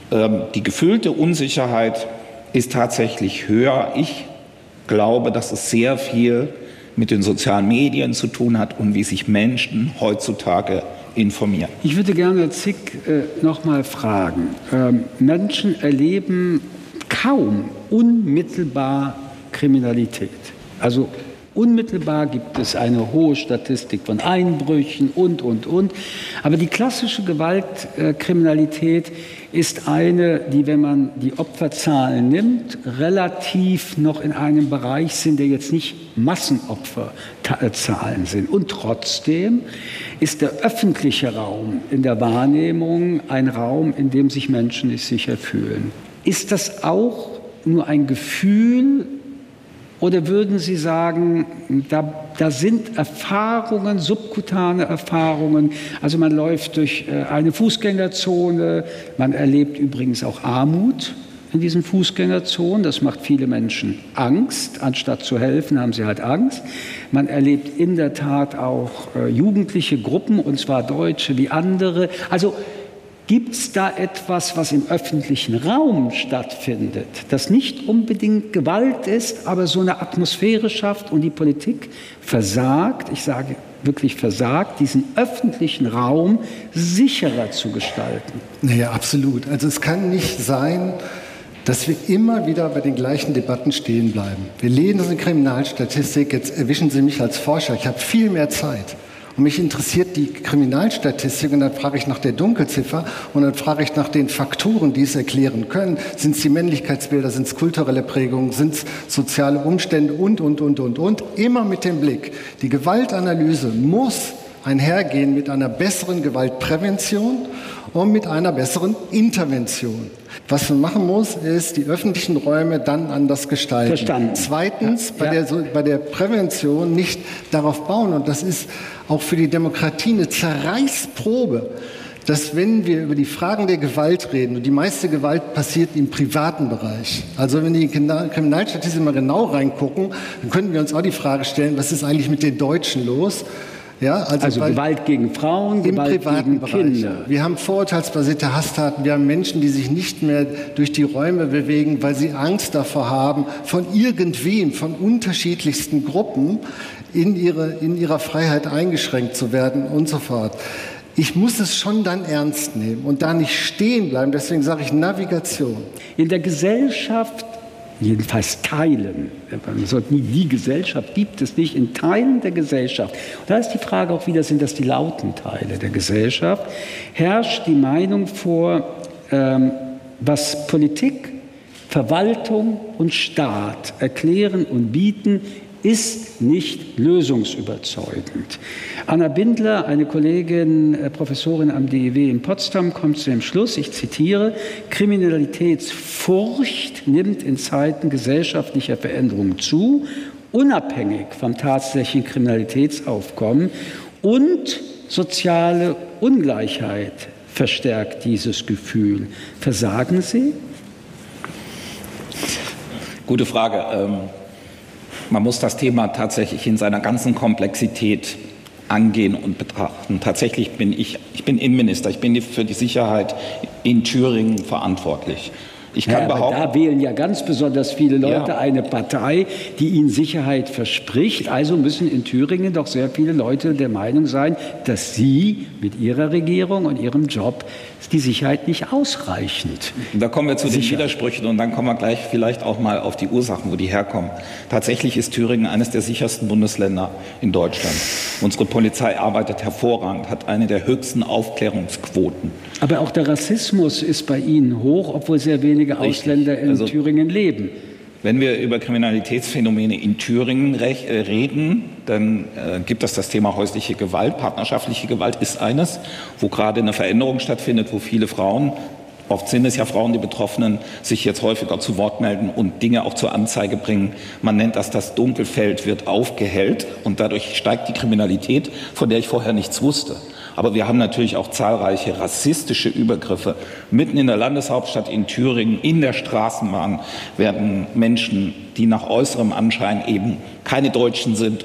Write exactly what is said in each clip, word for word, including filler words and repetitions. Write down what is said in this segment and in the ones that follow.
Ähm, die gefühlte Unsicherheit ist tatsächlich höher. Ich glaube, dass es sehr viel mit den sozialen Medien zu tun hat und wie sich Menschen heutzutage informieren. Ich würde gerne Zick äh, noch mal fragen. Ähm, Menschen erleben kaum unmittelbar Kriminalität. Also unmittelbar gibt es eine hohe Statistik von Einbrüchen und, und, und. Aber die klassische Gewaltkriminalität ist eine, die, wenn man die Opferzahlen nimmt, relativ noch in einem Bereich sind, der jetzt nicht Massenopferzahlen sind. Und trotzdem ist der öffentliche Raum in der Wahrnehmung ein Raum, in dem sich Menschen nicht sicher fühlen. Ist das auch nur ein Gefühl? Oder würden Sie sagen, da, da sind Erfahrungen, subkutane Erfahrungen, also man läuft durch eine Fußgängerzone, man erlebt übrigens auch Armut in diesen Fußgängerzonen, das macht viele Menschen Angst, anstatt zu helfen haben sie halt Angst. Man erlebt in der Tat auch äh, jugendliche Gruppen, und zwar Deutsche wie andere, also gibt es da etwas, was im öffentlichen Raum stattfindet, das nicht unbedingt Gewalt ist, aber so eine Atmosphäre schafft und die Politik versagt, ich sage wirklich versagt, diesen öffentlichen Raum sicherer zu gestalten? Naja, absolut. Also es kann nicht sein, dass wir immer wieder bei den gleichen Debatten stehen bleiben. Wir lesen eine Kriminalstatistik, jetzt erwischen Sie mich als Forscher, ich habe viel mehr Zeit. Und mich interessiert die Kriminalstatistik und dann frage ich nach der Dunkelziffer und dann frage ich nach den Faktoren, die es erklären können. Sind es die Männlichkeitsbilder, sind es kulturelle Prägungen, sind es soziale Umstände und, und, und, und, und. Immer mit dem Blick. Die Gewaltanalyse muss einhergehen mit einer besseren Gewaltprävention und mit einer besseren Intervention. Was man machen muss, ist die öffentlichen Räume dann anders gestalten. Verstanden. Zweitens, ja. bei, der, bei der Prävention nicht darauf bauen, und das ist auch für die Demokratie eine Zerreißprobe, dass wenn wir über die Fragen der Gewalt reden, und die meiste Gewalt passiert im privaten Bereich, also wenn die Kriminalstatistik mal genau reingucken, dann könnten wir uns auch die Frage stellen, was ist eigentlich mit den Deutschen los? Ja, also also Gewalt gegen Frauen, Gewalt gegen Bereich. Kinder. Wir haben vorurteilsbasierte Hasstaten, wir haben Menschen, die sich nicht mehr durch die Räume bewegen, weil sie Angst davor haben, von irgendwem, von unterschiedlichsten Gruppen in, ihre, in ihrer Freiheit eingeschränkt zu werden und so fort. Ich muss es schon dann ernst nehmen und da nicht stehen bleiben, deswegen sage ich Navigation. In der Gesellschaft jedenfalls Teilen, man sollte nie die Gesellschaft, gibt es nicht, in Teilen der Gesellschaft. Und da ist die Frage auch wieder, sind das die lauten Teile der Gesellschaft, herrscht die Meinung vor, ähm, was Politik, Verwaltung und Staat erklären und bieten, ist nicht lösungsüberzeugend. Anna Bindler, eine Kollegin, äh, Professorin am D I W in Potsdam, kommt zu dem Schluss, ich zitiere, Kriminalitätsfurcht nimmt in Zeiten gesellschaftlicher Veränderung zu, unabhängig vom tatsächlichen Kriminalitätsaufkommen, und soziale Ungleichheit verstärkt dieses Gefühl. Versagen Sie? Gute Frage. Ähm Man muss das Thema tatsächlich in seiner ganzen Komplexität angehen und betrachten. Tatsächlich bin ich, ich bin Innenminister, ich bin für die Sicherheit in Thüringen verantwortlich. Ich kann ja, behaupten, aber da wählen ja ganz besonders viele Leute ja. eine Partei, die ihnen Sicherheit verspricht. Also müssen in Thüringen doch sehr viele Leute der Meinung sein, dass sie mit ihrer Regierung und ihrem Job die Sicherheit nicht ausreichend. Da kommen wir zu Sicher. den Widersprüchen und dann kommen wir gleich vielleicht auch mal auf die Ursachen, wo die herkommen. Tatsächlich ist Thüringen eines der sichersten Bundesländer in Deutschland. Unsere Polizei arbeitet hervorragend, hat eine der höchsten Aufklärungsquoten. Aber auch der Rassismus ist bei Ihnen hoch, obwohl sehr wenige Ausländer in also, Thüringen leben. Wenn wir über Kriminalitätsphänomene in Thüringen reden, dann äh, gibt es das Thema häusliche Gewalt. Partnerschaftliche Gewalt ist eines, wo gerade eine Veränderung stattfindet, wo viele Frauen, oft sind es ja Frauen, die Betroffenen, sich jetzt häufiger zu Wort melden und Dinge auch zur Anzeige bringen. Man nennt das, das Dunkelfeld wird aufgehellt und dadurch steigt die Kriminalität, von der ich vorher nichts wusste. Aber wir haben natürlich auch zahlreiche rassistische Übergriffe. Mitten in der Landeshauptstadt in Thüringen, in der Straßenbahn, werden Menschen, die nach äußerem Anschein eben keine Deutschen sind,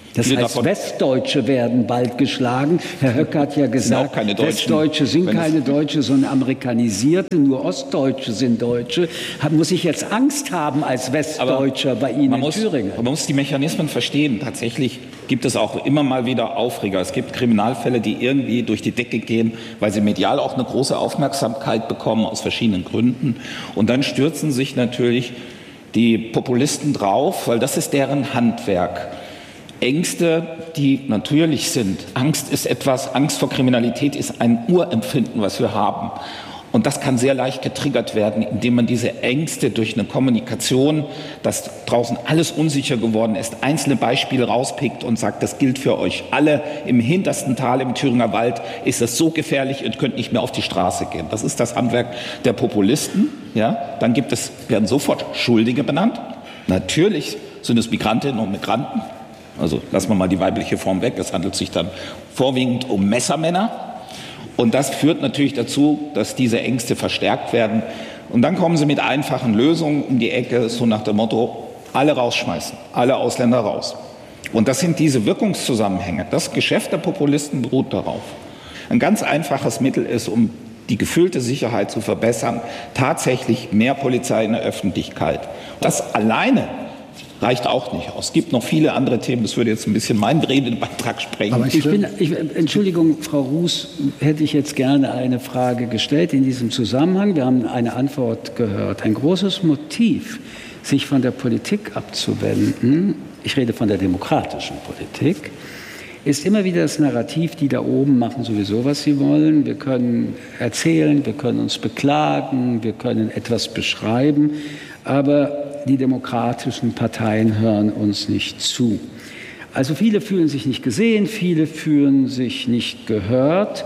Das Viele heißt, davon, Westdeutsche werden bald geschlagen. Herr Höcke hat ja gesagt, keine Deutschen. Westdeutsche sind Wenn keine Deutsche, sondern Amerikanisierte, nur Ostdeutsche sind Deutsche. Muss ich jetzt Angst haben als Westdeutscher bei Ihnen in muss, Thüringen? Man muss die Mechanismen verstehen. Tatsächlich gibt es auch immer mal wieder Aufreger. Es gibt Kriminalfälle, die irgendwie durch die Decke gehen, weil sie medial auch eine große Aufmerksamkeit bekommen, aus verschiedenen Gründen. Und dann stürzen sich natürlich die Populisten drauf, weil das ist deren Handwerk. Ängste, die natürlich sind. Angst ist etwas, Angst vor Kriminalität ist ein Urempfinden, was wir haben. Und das kann sehr leicht getriggert werden, indem man diese Ängste durch eine Kommunikation, dass draußen alles unsicher geworden ist, einzelne Beispiele rauspickt und sagt, das gilt für euch alle. Im hintersten Tal im Thüringer Wald ist es so gefährlich, ihr könnt nicht mehr auf die Straße gehen. Das ist das Handwerk der Populisten. Ja? Dann gibt es, werden sofort Schuldige benannt. Natürlich sind es Migrantinnen und Migranten. Also lassen wir mal die weibliche Form weg. Es handelt sich dann vorwiegend um Messermänner. Und das führt natürlich dazu, dass diese Ängste verstärkt werden. Und dann kommen sie mit einfachen Lösungen um die Ecke, so nach dem Motto, alle rausschmeißen, alle Ausländer raus. Und das sind diese Wirkungszusammenhänge. Das Geschäft der Populisten beruht darauf. Ein ganz einfaches Mittel ist, um die gefühlte Sicherheit zu verbessern, tatsächlich mehr Polizei in der Öffentlichkeit. Das alleine reicht auch nicht aus. Es gibt noch viele andere Themen, das würde jetzt ein bisschen meinen Redenbeitrag sprengen. Aber ich bin, ich, Entschuldigung, Frau Roos, hätte ich jetzt gerne eine Frage gestellt in diesem Zusammenhang. Wir haben eine Antwort gehört. Ein großes Motiv, sich von der Politik abzuwenden, ich rede von der demokratischen Politik, ist immer wieder das Narrativ, die da oben machen sowieso, was sie wollen. Wir können erzählen, wir können uns beklagen, wir können etwas beschreiben, aber die demokratischen Parteien hören uns nicht zu. Also viele fühlen sich nicht gesehen, viele fühlen sich nicht gehört.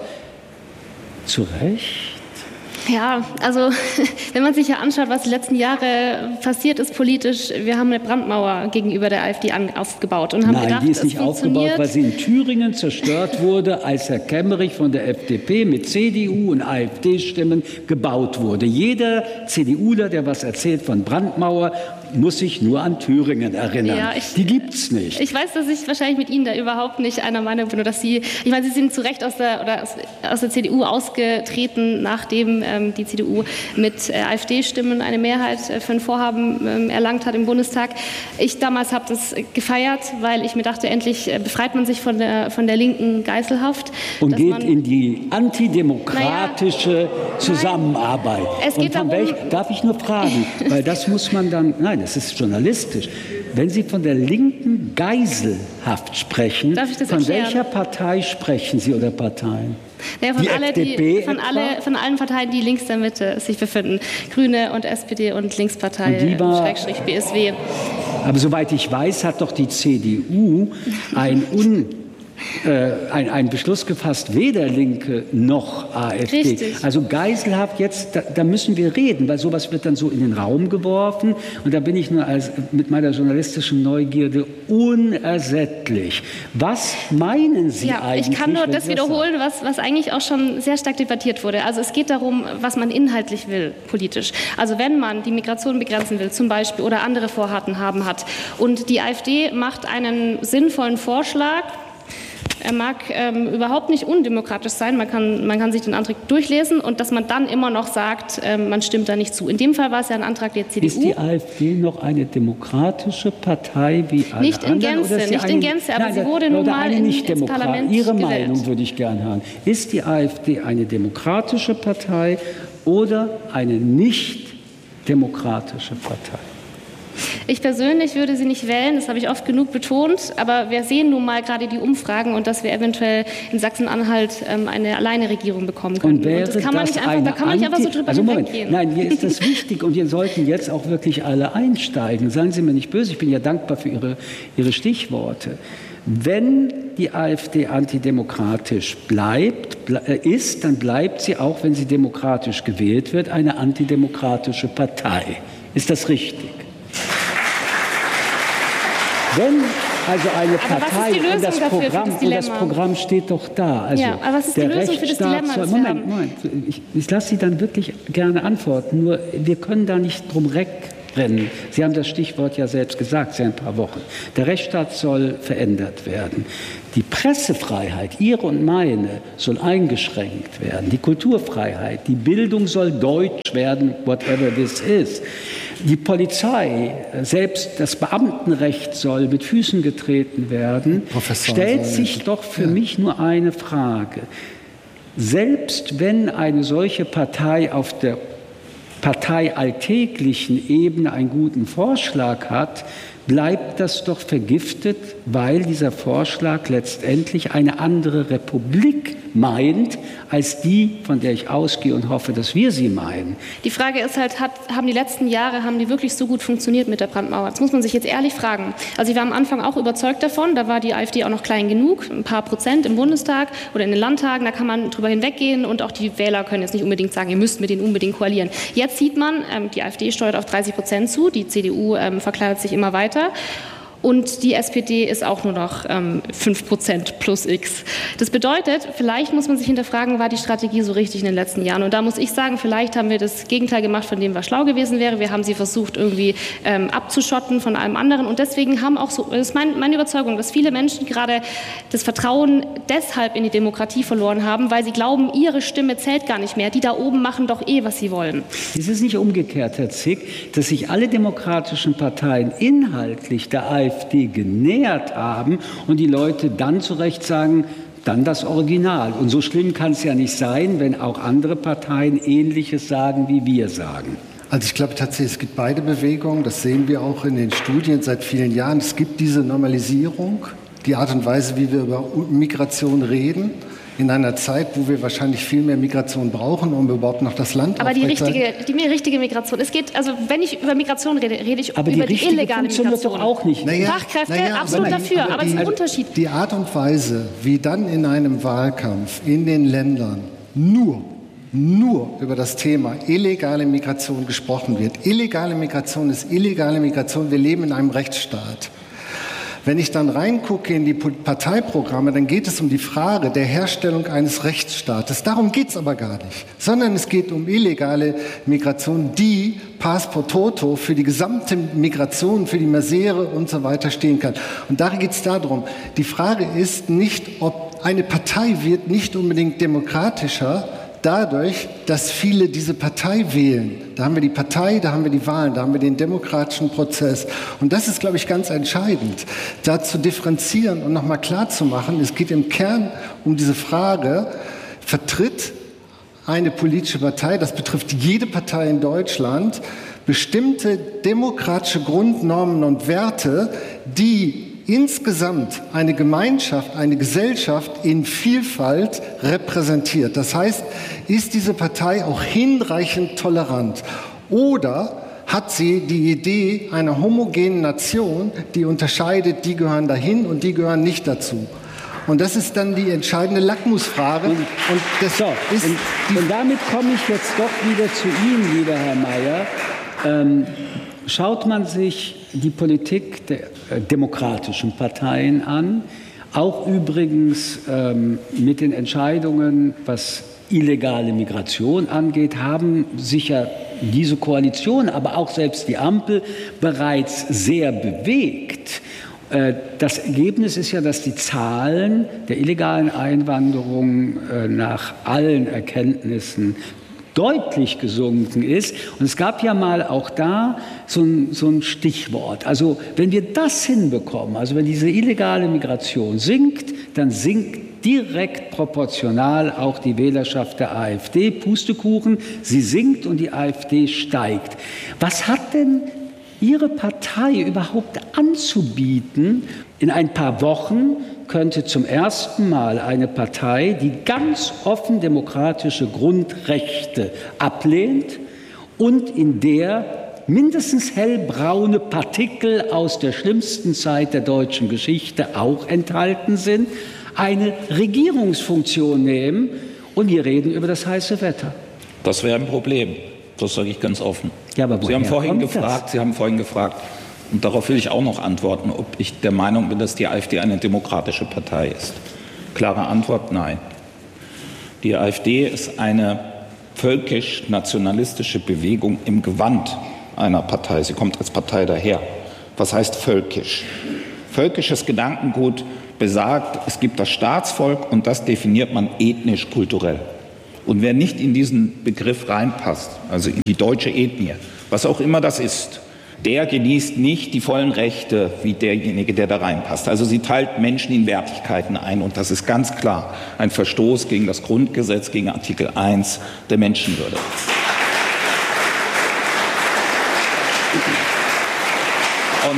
Zu Recht? Ja, also wenn man sich ja anschaut, was die letzten Jahre passiert ist politisch, wir haben eine Brandmauer gegenüber der AfD an, aufgebaut und haben Nein, gedacht, die ist es nicht aufgebaut, weil sie in Thüringen zerstört wurde, als Herr Kemmerich von der F D P mit C D U und AfD-Stimmen gebaut wurde. Jeder CDUler, der was erzählt von Brandmauer, muss sich nur an Thüringen erinnern. Ja, ich, die gibt's nicht. Ich weiß, dass ich wahrscheinlich mit Ihnen da überhaupt nicht einer Meinung bin. Oder dass Sie, ich meine, Sie sind zu Recht aus der, oder aus, aus der C D U ausgetreten, nachdem ähm, die C D U mit äh, AfD-Stimmen eine Mehrheit äh, für ein Vorhaben ähm, erlangt hat im Bundestag. Ich damals habe das gefeiert, weil ich mir dachte, endlich äh, befreit man sich von der, von der linken Geiselhaft. Und geht in die antidemokratische naja, Zusammenarbeit. Nein, es geht Und von darum, welch, darf ich nur fragen, weil das muss man dann, nein, das ist journalistisch. Wenn Sie von der linken Geiselhaft sprechen, Darf ich das von erklären? welcher Partei sprechen Sie oder Parteien? Ja, von, die alle, F D P die, von, etwa? alle, von allen Parteien, die links der Mitte sich befinden. Grüne und S P D und Linkspartei, und die war, Schrägstrich B S W. Aber soweit ich weiß, hat doch die C D U ein un... Äh, ein, ein Beschluss gefasst, weder Linke noch AfD. Richtig. Also Geiselhaft jetzt, da, da müssen wir reden, weil sowas wird dann so in den Raum geworfen und da bin ich nur als, mit meiner journalistischen Neugierde unersättlich. Was meinen Sie ja, eigentlich? Ich kann nur das Sie wiederholen, was, was eigentlich auch schon sehr stark debattiert wurde. Also es geht darum, was man inhaltlich will, politisch. Also wenn man die Migration begrenzen will, zum Beispiel, oder andere Vorhaben haben hat und die AfD macht einen sinnvollen Vorschlag, er mag ähm, überhaupt nicht undemokratisch sein, man kann, man kann sich den Antrag durchlesen und dass man dann immer noch sagt, ähm, man stimmt da nicht zu. In dem Fall war es ja ein Antrag der C D U. Ist die AfD noch eine demokratische Partei wie alle nicht in anderen? Gänze, oder ist sie nicht eine, in Gänze, aber nein, sie wurde nun mal in, ins Parlament Ihre gewählt. Meinung würde ich gerne hören. Ist die AfD eine demokratische Partei oder eine nicht demokratische Partei? Ich persönlich würde sie nicht wählen, das habe ich oft genug betont, aber wir sehen nun mal gerade die Umfragen und dass wir eventuell in Sachsen-Anhalt ähm, eine alleine Regierung bekommen können. Und, wäre und das kann man das nicht einfach, da kann man nicht einfach so drüber also hinweggehen. Nein, mir ist das wichtig und wir sollten jetzt auch wirklich alle einsteigen. Seien Sie mir nicht böse, ich bin ja dankbar für Ihre, Ihre Stichworte. Wenn die AfD antidemokratisch bleibt, ble ist, dann bleibt sie, auch wenn sie demokratisch gewählt wird, eine antidemokratische Partei. Ist das richtig? Wenn also eine Partei und das Programm, und das Programm steht doch da. Also ja, aber was ist die Lösung für das Dilemma? Soll, Moment, Moment. Ich, ich lasse Sie dann wirklich gerne antworten. Nur wir können da nicht drum weg, wegrennen. Sie haben das Stichwort ja selbst gesagt, seit ein paar Wochen. Der Rechtsstaat soll verändert werden. Die Pressefreiheit, Ihre und meine, soll eingeschränkt werden. Die Kulturfreiheit, die Bildung soll deutsch werden, whatever this is. Die Polizei, selbst das Beamtenrecht soll mit Füßen getreten werden. Professor stellt sich doch für ja. mich nur eine Frage. Selbst wenn eine solche Partei auf der parteialltäglichen Ebene einen guten Vorschlag hat, bleibt das doch vergiftet, weil dieser Vorschlag letztendlich eine andere Republik meint, als die, von der ich ausgehe und hoffe, dass wir sie meinen. Die Frage ist halt, hat, haben die letzten Jahre, haben die wirklich so gut funktioniert mit der Brandmauer? Das muss man sich jetzt ehrlich fragen. Also ich war am Anfang auch überzeugt davon, da war die AfD auch noch klein genug, ein paar Prozent im Bundestag oder in den Landtagen, da kann man drüber hinweggehen und auch die Wähler können jetzt nicht unbedingt sagen, ihr müsst mit denen unbedingt koalieren. Jetzt sieht man, ähm, die AfD steuert auf dreißig Prozent zu, die C D U ähm, verkleidet sich immer weiter. Und die S P D ist auch nur noch ähm, fünf Prozent plus X. Das bedeutet, vielleicht muss man sich hinterfragen, war die Strategie so richtig in den letzten Jahren? Und da muss ich sagen, vielleicht haben wir das Gegenteil gemacht, von dem was schlau gewesen wäre. Wir haben sie versucht, irgendwie ähm, abzuschotten von allem anderen. Und deswegen haben auch so, das ist mein, meine Überzeugung, dass viele Menschen gerade das Vertrauen deshalb in die Demokratie verloren haben, weil sie glauben, ihre Stimme zählt gar nicht mehr. Die da oben machen doch eh, was sie wollen. Es ist nicht umgekehrt, Herr Zick, dass sich alle demokratischen Parteien inhaltlich der AfD genähert haben und die Leute dann zu Recht sagen, dann das Original. Und so schlimm kann es ja nicht sein, wenn auch andere Parteien Ähnliches sagen, wie wir sagen. Also ich glaube tatsächlich, es gibt beide Bewegungen, das sehen wir auch in den Studien seit vielen Jahren. Es gibt diese Normalisierung, die Art und Weise, wie wir über Migration reden, in einer Zeit, wo wir wahrscheinlich viel mehr Migration brauchen, um überhaupt noch das Land Aber die richtige, die richtige Migration, es geht, also wenn ich über Migration rede, rede ich aber über die, die illegale Migration. Doch auch nicht. Naja, Fachkräfte, naja, absolut aber dafür, aber aber es ist ein Unterschied. Die Art und Weise, wie dann in einem Wahlkampf in den Ländern nur nur über das Thema illegale Migration gesprochen wird. Illegale Migration ist illegale Migration. Wir leben in einem Rechtsstaat. Wenn ich dann reingucke in die Parteiprogramme, dann geht es um die Frage der Herstellung eines Rechtsstaates. Darum geht es aber gar nicht, sondern es geht um illegale Migration, die pars pro toto für die gesamte Migration, für die Misere und so weiter stehen kann. Und da geht es darum, die Frage ist nicht, ob eine Partei wird nicht unbedingt demokratischer, dadurch, dass viele diese Partei wählen. Da haben wir die Partei, da haben wir die Wahlen, da haben wir den demokratischen Prozess. Und das ist, glaube ich, ganz entscheidend, da zu differenzieren und nochmal klarzumachen, es geht im Kern um diese Frage, vertritt eine politische Partei, das betrifft jede Partei in Deutschland, bestimmte demokratische Grundnormen und Werte, die insgesamt eine Gemeinschaft, eine Gesellschaft in Vielfalt repräsentiert. Das heißt, ist diese Partei auch hinreichend tolerant? Oder hat sie die Idee einer homogenen Nation, die unterscheidet, die gehören dahin und die gehören nicht dazu? Und das ist dann die entscheidende Lackmusfrage. Und, und, das so, ist und, und damit komme ich jetzt doch wieder zu Ihnen, lieber Herr Mayer. Ähm, Schaut man sich die Politik der äh, demokratischen Parteien an, auch übrigens ähm, mit den Entscheidungen, was illegale Migration angeht, haben sich ja diese Koalition, aber auch selbst die Ampel bereits sehr bewegt. Äh, das Ergebnis ist ja, dass die Zahlen der illegalen Einwanderung äh, nach allen Erkenntnissen deutlich gesunken ist. Und es gab ja mal auch da so ein, so ein Stichwort. Also wenn wir das hinbekommen, also wenn diese illegale Migration sinkt, dann sinkt direkt proportional auch die Wählerschaft der AfD. Pustekuchen, sie sinkt und die AfD steigt. Was hat denn Ihre Partei überhaupt anzubieten? In ein paar Wochen könnte zum ersten Mal eine Partei, die ganz offen demokratische Grundrechte ablehnt und in der mindestens hellbraune Partikel aus der schlimmsten Zeit der deutschen Geschichte auch enthalten sind, eine Regierungsfunktion nehmen. Und wir reden über das heiße Wetter. Das wäre ein Problem. Das sage ich ganz offen. Ja, aber Sie haben vorhin gefragt, das? Sie haben vorhin gefragt, und darauf will ich auch noch antworten, ob ich der Meinung bin, dass die AfD eine demokratische Partei ist. Klare Antwort, nein. Die AfD ist eine völkisch-nationalistische Bewegung im Gewand einer Partei. Sie kommt als Partei daher. Was heißt völkisch? Völkisches Gedankengut besagt, es gibt das Staatsvolk und das definiert man ethnisch-kulturell. Und wer nicht in diesen Begriff reinpasst, also in die deutsche Ethnie, was auch immer das ist, der genießt nicht die vollen Rechte wie derjenige, der da reinpasst. Also sie teilt Menschen in Wertigkeiten ein und das ist ganz klar ein Verstoß gegen das Grundgesetz, gegen Artikel eins der Menschenwürde. Und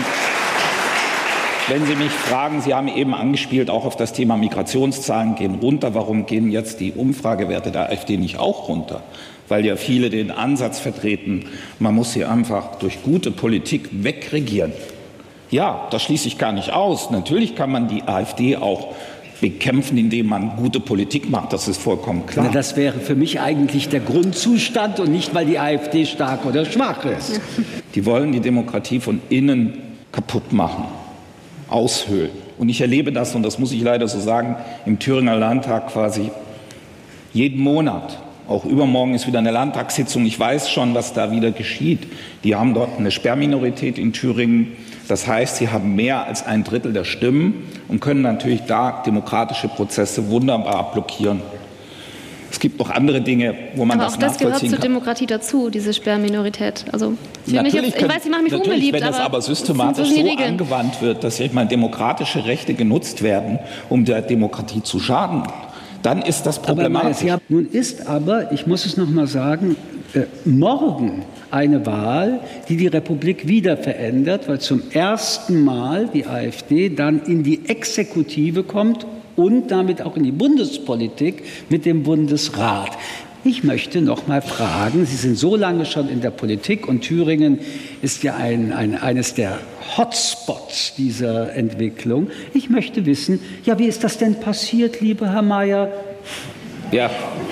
wenn Sie mich fragen, Sie haben eben angespielt, auch auf das Thema Migrationszahlen gehen runter. Warum gehen jetzt die Umfragewerte der AfD nicht auch runter? Weil ja viele den Ansatz vertreten, man muss sie einfach durch gute Politik wegregieren. Ja, das schließe ich gar nicht aus. Natürlich kann man die AfD auch bekämpfen, indem man gute Politik macht. Das ist vollkommen klar. Das wäre für mich eigentlich der Grundzustand und nicht, weil die AfD stark oder schwach ist. Die wollen die Demokratie von innen kaputt machen, aushöhlen. Und ich erlebe das, und das muss ich leider so sagen, im Thüringer Landtag quasi jeden Monat. Auch übermorgen ist wieder eine Landtagssitzung. Ich weiß schon, was da wieder geschieht. Die haben dort eine Sperrminorität in Thüringen. Das heißt, sie haben mehr als ein Drittel der Stimmen und können natürlich da demokratische Prozesse wunderbar blockieren. Es gibt noch andere Dinge, wo man aber das nachvollziehen kann. Aber auch das gehört zur kann. Demokratie dazu, diese Sperrminorität. Also, ich, jetzt, ich weiß, ich mache mich unbeliebt, wenn es aber, aber systematisch so, so angewandt wird, dass ich meine, demokratische Rechte genutzt werden, um der Demokratie zu schaden, dann ist das problematisch. Aber, ja, nun ist aber, ich muss es noch mal sagen, äh, morgen eine Wahl, die die Republik wieder verändert, weil zum ersten Mal die AfD dann in die Exekutive kommt und damit auch in die Bundespolitik mit dem Bundesrat. Ich möchte noch mal fragen, Sie sind so lange schon in der Politik und Thüringen ist ja ein, ein, eines der Hotspots dieser Entwicklung. Ich möchte wissen, ja, wie ist das denn passiert, lieber Herr Mayer? Ja,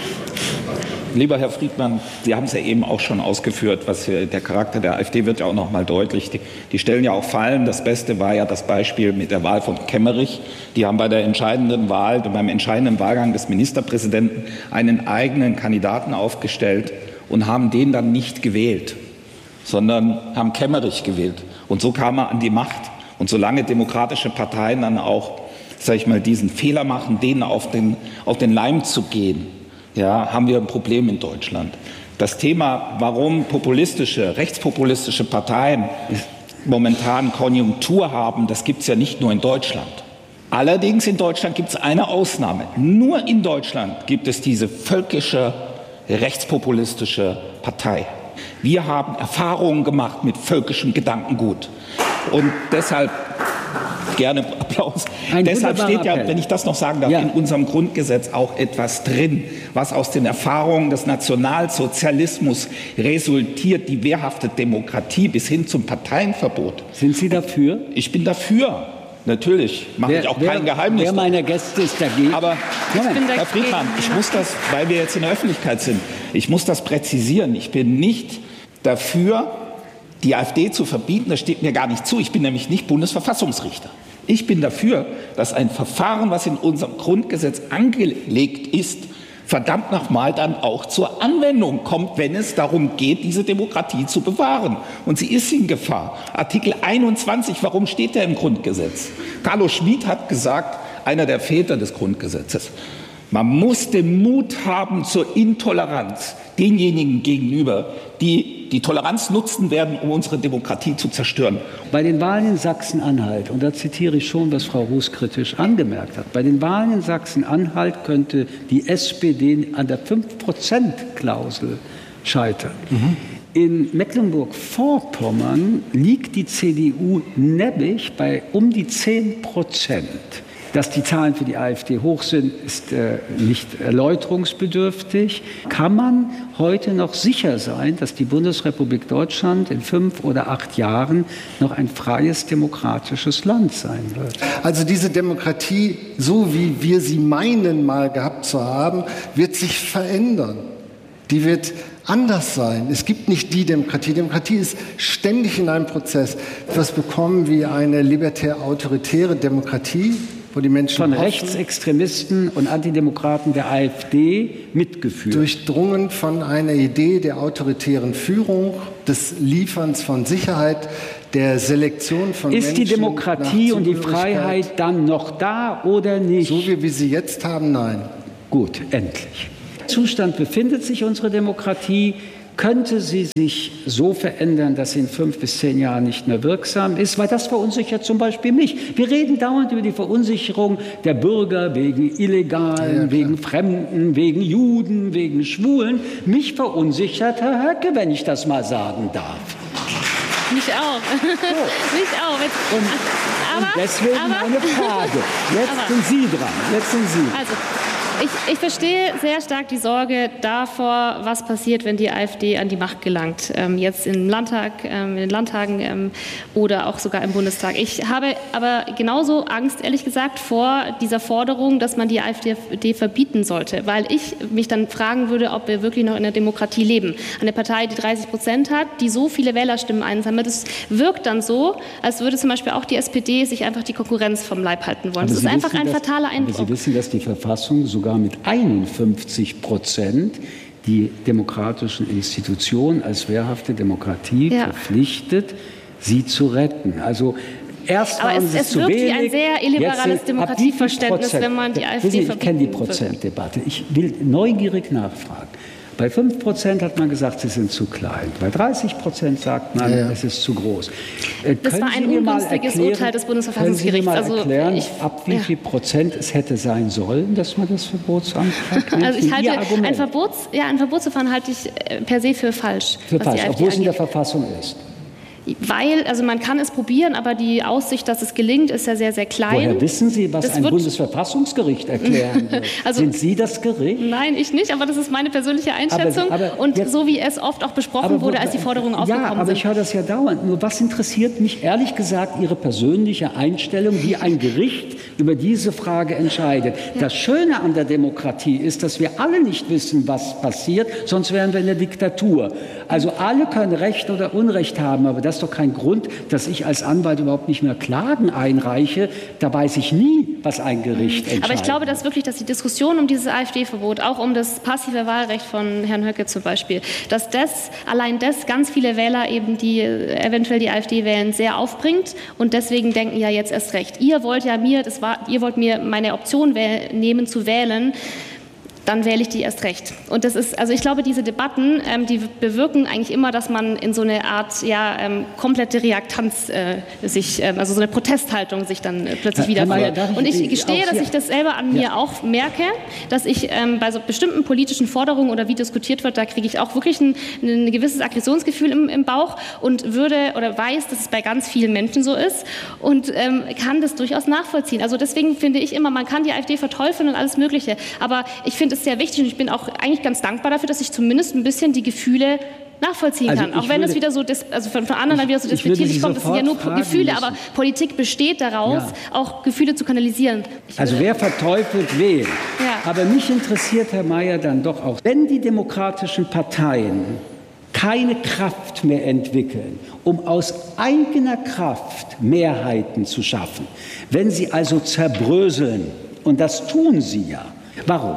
lieber Herr Friedmann, Sie haben es ja eben auch schon ausgeführt, was hier, der Charakter der AfD wird ja auch noch mal deutlich. Die, die stellen ja auch Fallen. Das Beste war ja das Beispiel mit der Wahl von Kemmerich. Die haben bei der entscheidenden Wahl, beim entscheidenden Wahlgang des Ministerpräsidenten einen eigenen Kandidaten aufgestellt und haben den dann nicht gewählt, sondern haben Kemmerich gewählt. Und so kam er an die Macht. Und solange demokratische Parteien dann auch, sag ich mal, diesen Fehler machen, denen auf den, auf den Leim zu gehen, ja, haben wir ein Problem in Deutschland. Das Thema, warum populistische, rechtspopulistische Parteien momentan Konjunktur haben, das gibt es ja nicht nur in Deutschland. Allerdings in Deutschland gibt es eine Ausnahme. Nur in Deutschland gibt es diese völkische, rechtspopulistische Partei. Wir haben Erfahrungen gemacht mit völkischem Gedankengut. Und deshalb gerne Applaus. Ein Deshalb steht ja, Appell. wenn ich das noch sagen darf, ja. in unserem Grundgesetz auch etwas drin, was aus den Erfahrungen des Nationalsozialismus resultiert, die wehrhafte Demokratie bis hin zum Parteienverbot. Sind Sie dafür? Ich bin dafür. Natürlich, mache ich auch wer, kein Geheimnis. Wer meiner Gäste ist dagegen? Aber Herr Friedmann, ich muss das, weil wir jetzt in der Öffentlichkeit sind, ich muss das präzisieren. Ich bin nicht dafür, die AfD zu verbieten. Das steht mir gar nicht zu. Ich bin nämlich nicht Bundesverfassungsrichter. Ich bin dafür, dass ein Verfahren, was in unserem Grundgesetz angelegt ist, verdammt nochmal dann auch zur Anwendung kommt, wenn es darum geht, diese Demokratie zu bewahren. Und sie ist in Gefahr. Artikel einundzwanzig, warum steht der im Grundgesetz? Carlo Schmid hat gesagt, einer der Väter des Grundgesetzes, man muss den Mut haben zur Intoleranz denjenigen gegenüber, die die Toleranz nutzen werden, um unsere Demokratie zu zerstören. Bei den Wahlen in Sachsen-Anhalt, und da zitiere ich schon, was Frau Roos kritisch angemerkt hat, bei den Wahlen in Sachsen-Anhalt könnte die S P D an der fünf Prozent Klausel scheitern. Mhm. In Mecklenburg-Vorpommern liegt die C D U neppig bei um die zehn Prozent. Dass die Zahlen für die AfD hoch sind, ist äh, nicht erläuterungsbedürftig. Kann man heute noch sicher sein, dass die Bundesrepublik Deutschland in fünf oder acht Jahren noch ein freies, demokratisches Land sein wird? Also diese Demokratie, so wie wir sie meinen, mal gehabt zu haben, wird sich verändern. Die wird anders sein. Es gibt nicht die Demokratie. Demokratie ist ständig in einem Prozess. Etwas bekommen wie eine libertär-autoritäre Demokratie wo die Menschen von hoffen, Rechtsextremisten und Antidemokraten der AfD mitgeführt. Durchdrungen von einer Idee der autoritären Führung, des Lieferns von Sicherheit, der Selektion von Menschen. Ist die Demokratie und die Freiheit dann noch da oder nicht? So wie wir sie jetzt haben, nein. Gut, endlich. Im Zustand befindet sich unsere Demokratie. Könnte sie sich so verändern, dass sie in fünf bis zehn Jahren nicht mehr wirksam ist? Weil das verunsichert zum Beispiel mich. Wir reden dauernd über die Verunsicherung der Bürger wegen Illegalen, ja, wegen Fremden, wegen Juden, wegen Schwulen. Mich verunsichert Herr Höcke, wenn ich das mal sagen darf. Mich auch. So. Mich auch. Jetzt, und, aber, und deswegen aber, meine Frage. Jetzt aber, sind Sie dran. Jetzt sind Sie. Also, Ich, ich verstehe sehr stark die Sorge davor, was passiert, wenn die AfD an die Macht gelangt. Ähm, jetzt im Landtag, ähm, in den Landtagen ähm, oder auch sogar im Bundestag. Ich habe aber genauso Angst, ehrlich gesagt, vor dieser Forderung, dass man die AfD verbieten sollte. Weil ich mich dann fragen würde, ob wir wirklich noch in der Demokratie leben. Eine Partei, die dreißig Prozent hat, die so viele Wählerstimmen einsammelt, das wirkt dann so, als würde zum Beispiel auch die S P D sich einfach die Konkurrenz vom Leib halten wollen. Das ist einfach ein fataler Eindruck. Aber Sie wissen, dass die Verfassung sogar mit einundfünfzig Prozent die demokratischen Institutionen als wehrhafte Demokratie ja. verpflichtet, sie zu retten. Also erst Aber waren es, sie es zu wirkt wenig, wie ein sehr illiberales Demokratieverständnis, Prozent, wenn man die AfD Sie, ich verbieten kenne die Prozentdebatte. Ich will neugierig nachfragen. Bei fünf Prozent hat man gesagt, sie sind zu klein. Bei dreißig Prozent sagt man, ja, ja. es ist zu groß. Äh, das war ein ungünstiges Urteil des Bundesverfassungsgerichts. Können Sie mir mal erklären, also ich, ab wie ja. viel Prozent es hätte sein sollen, dass man das Verbotsantrag nimmt? Also ich halte ein, Verbots, ja, ein Verbotsverfahren halte ich per se für falsch. Für falsch, obwohl es in der Verfassung ist. Weil, also man kann es probieren, aber die Aussicht, dass es gelingt, ist ja sehr, sehr klein. Woher wissen Sie, was das ein Bundesverfassungsgericht erklären wird? Also, sind Sie das Gericht? Nein, ich nicht, aber das ist meine persönliche Einschätzung. Aber, aber und jetzt, so wie es oft auch besprochen wurde, als die Forderungen aufgekommen sind. Ja, aber sind. Ich höre das ja dauernd. Nur was interessiert mich, ehrlich gesagt, Ihre persönliche Einstellung, wie ein Gericht über diese Frage entscheidet. Ja. Das Schöne an der Demokratie ist, dass wir alle nicht wissen, was passiert, sonst wären wir in der Diktatur. Also alle können Recht oder Unrecht haben, aber das ist doch kein Grund, dass ich als Anwalt überhaupt nicht mehr Klagen einreiche. Da weiß ich nie, was ein Gericht entscheidet. Aber ich glaube, dass wirklich, dass die Diskussion um dieses AfD-Verbot, auch um das passive Wahlrecht von Herrn Höcke zum Beispiel, dass das, allein das ganz viele Wähler eben, die eventuell die AfD wählen, sehr aufbringt und deswegen denken, ja, jetzt erst recht. Ihr wollt ja mir, das war, ihr wollt mir meine Option wäh- nehmen zu wählen, dann wähle ich die erst recht. Und das ist, also ich glaube, diese Debatten, ähm, die bewirken eigentlich immer, dass man in so eine Art, ja, ähm, komplette Reaktanz äh, sich, ähm, also so eine Protesthaltung sich dann äh, plötzlich wiederfindet. Und ich gestehe, dass ich das selber an mir ja. auch merke, dass ich ähm, bei so bestimmten politischen Forderungen oder wie diskutiert wird, da kriege ich auch wirklich ein, ein gewisses Aggressionsgefühl im, im Bauch und würde oder weiß, dass es bei ganz vielen Menschen so ist und ähm, kann das durchaus nachvollziehen. Also deswegen finde ich immer, man kann die AfD verteufeln und alles Mögliche, aber ich finde ist sehr wichtig und ich bin auch eigentlich ganz dankbar dafür, dass ich zumindest ein bisschen die Gefühle nachvollziehen also kann. Auch wenn würde, es wieder so, also von, von anderen ich, wieder so despektierlich kommt, das sind ja nur Gefühle, müssen. Aber Politik besteht daraus, ja. auch Gefühle zu kanalisieren. Ich also wer verteufelt wen? Ja. Aber mich interessiert, Herr Mayer, dann doch auch, wenn die demokratischen Parteien keine Kraft mehr entwickeln, um aus eigener Kraft Mehrheiten zu schaffen, wenn sie also zerbröseln, und das tun sie ja, warum?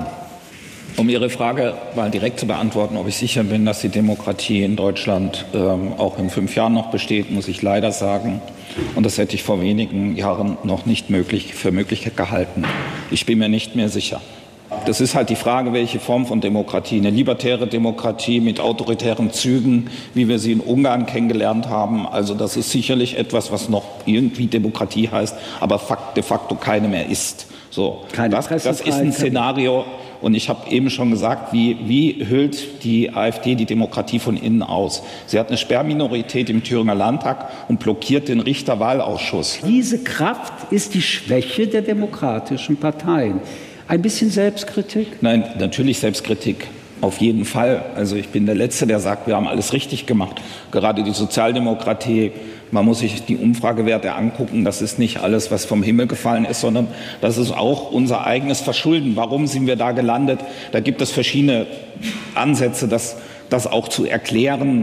Um Ihre Frage mal direkt zu beantworten, ob ich sicher bin, dass die Demokratie in Deutschland ähm, auch in fünf Jahren noch besteht, muss ich leider sagen. Und das hätte ich vor wenigen Jahren noch nicht möglich, für möglich gehalten. Ich bin mir nicht mehr sicher. Das ist halt die Frage, welche Form von Demokratie. Eine libertäre Demokratie mit autoritären Zügen, wie wir sie in Ungarn kennengelernt haben. Also das ist sicherlich etwas, was noch irgendwie Demokratie heißt, aber de facto keine mehr ist. So, das, das ist ein Szenario. Und ich habe eben schon gesagt, wie, wie hüllt die AfD die Demokratie von innen aus? Sie hat eine Sperrminorität im Thüringer Landtag und blockiert den Richterwahlausschuss. Diese Kraft ist die Schwäche der demokratischen Parteien. Ein bisschen Selbstkritik? Nein, natürlich Selbstkritik. Auf jeden Fall. Also ich bin der Letzte, der sagt, wir haben alles richtig gemacht. Gerade die Sozialdemokratie, man muss sich die Umfragewerte angucken. Das ist nicht alles, was vom Himmel gefallen ist, sondern das ist auch unser eigenes Verschulden. Warum sind wir da gelandet? Da gibt es verschiedene Ansätze, das, das auch zu erklären.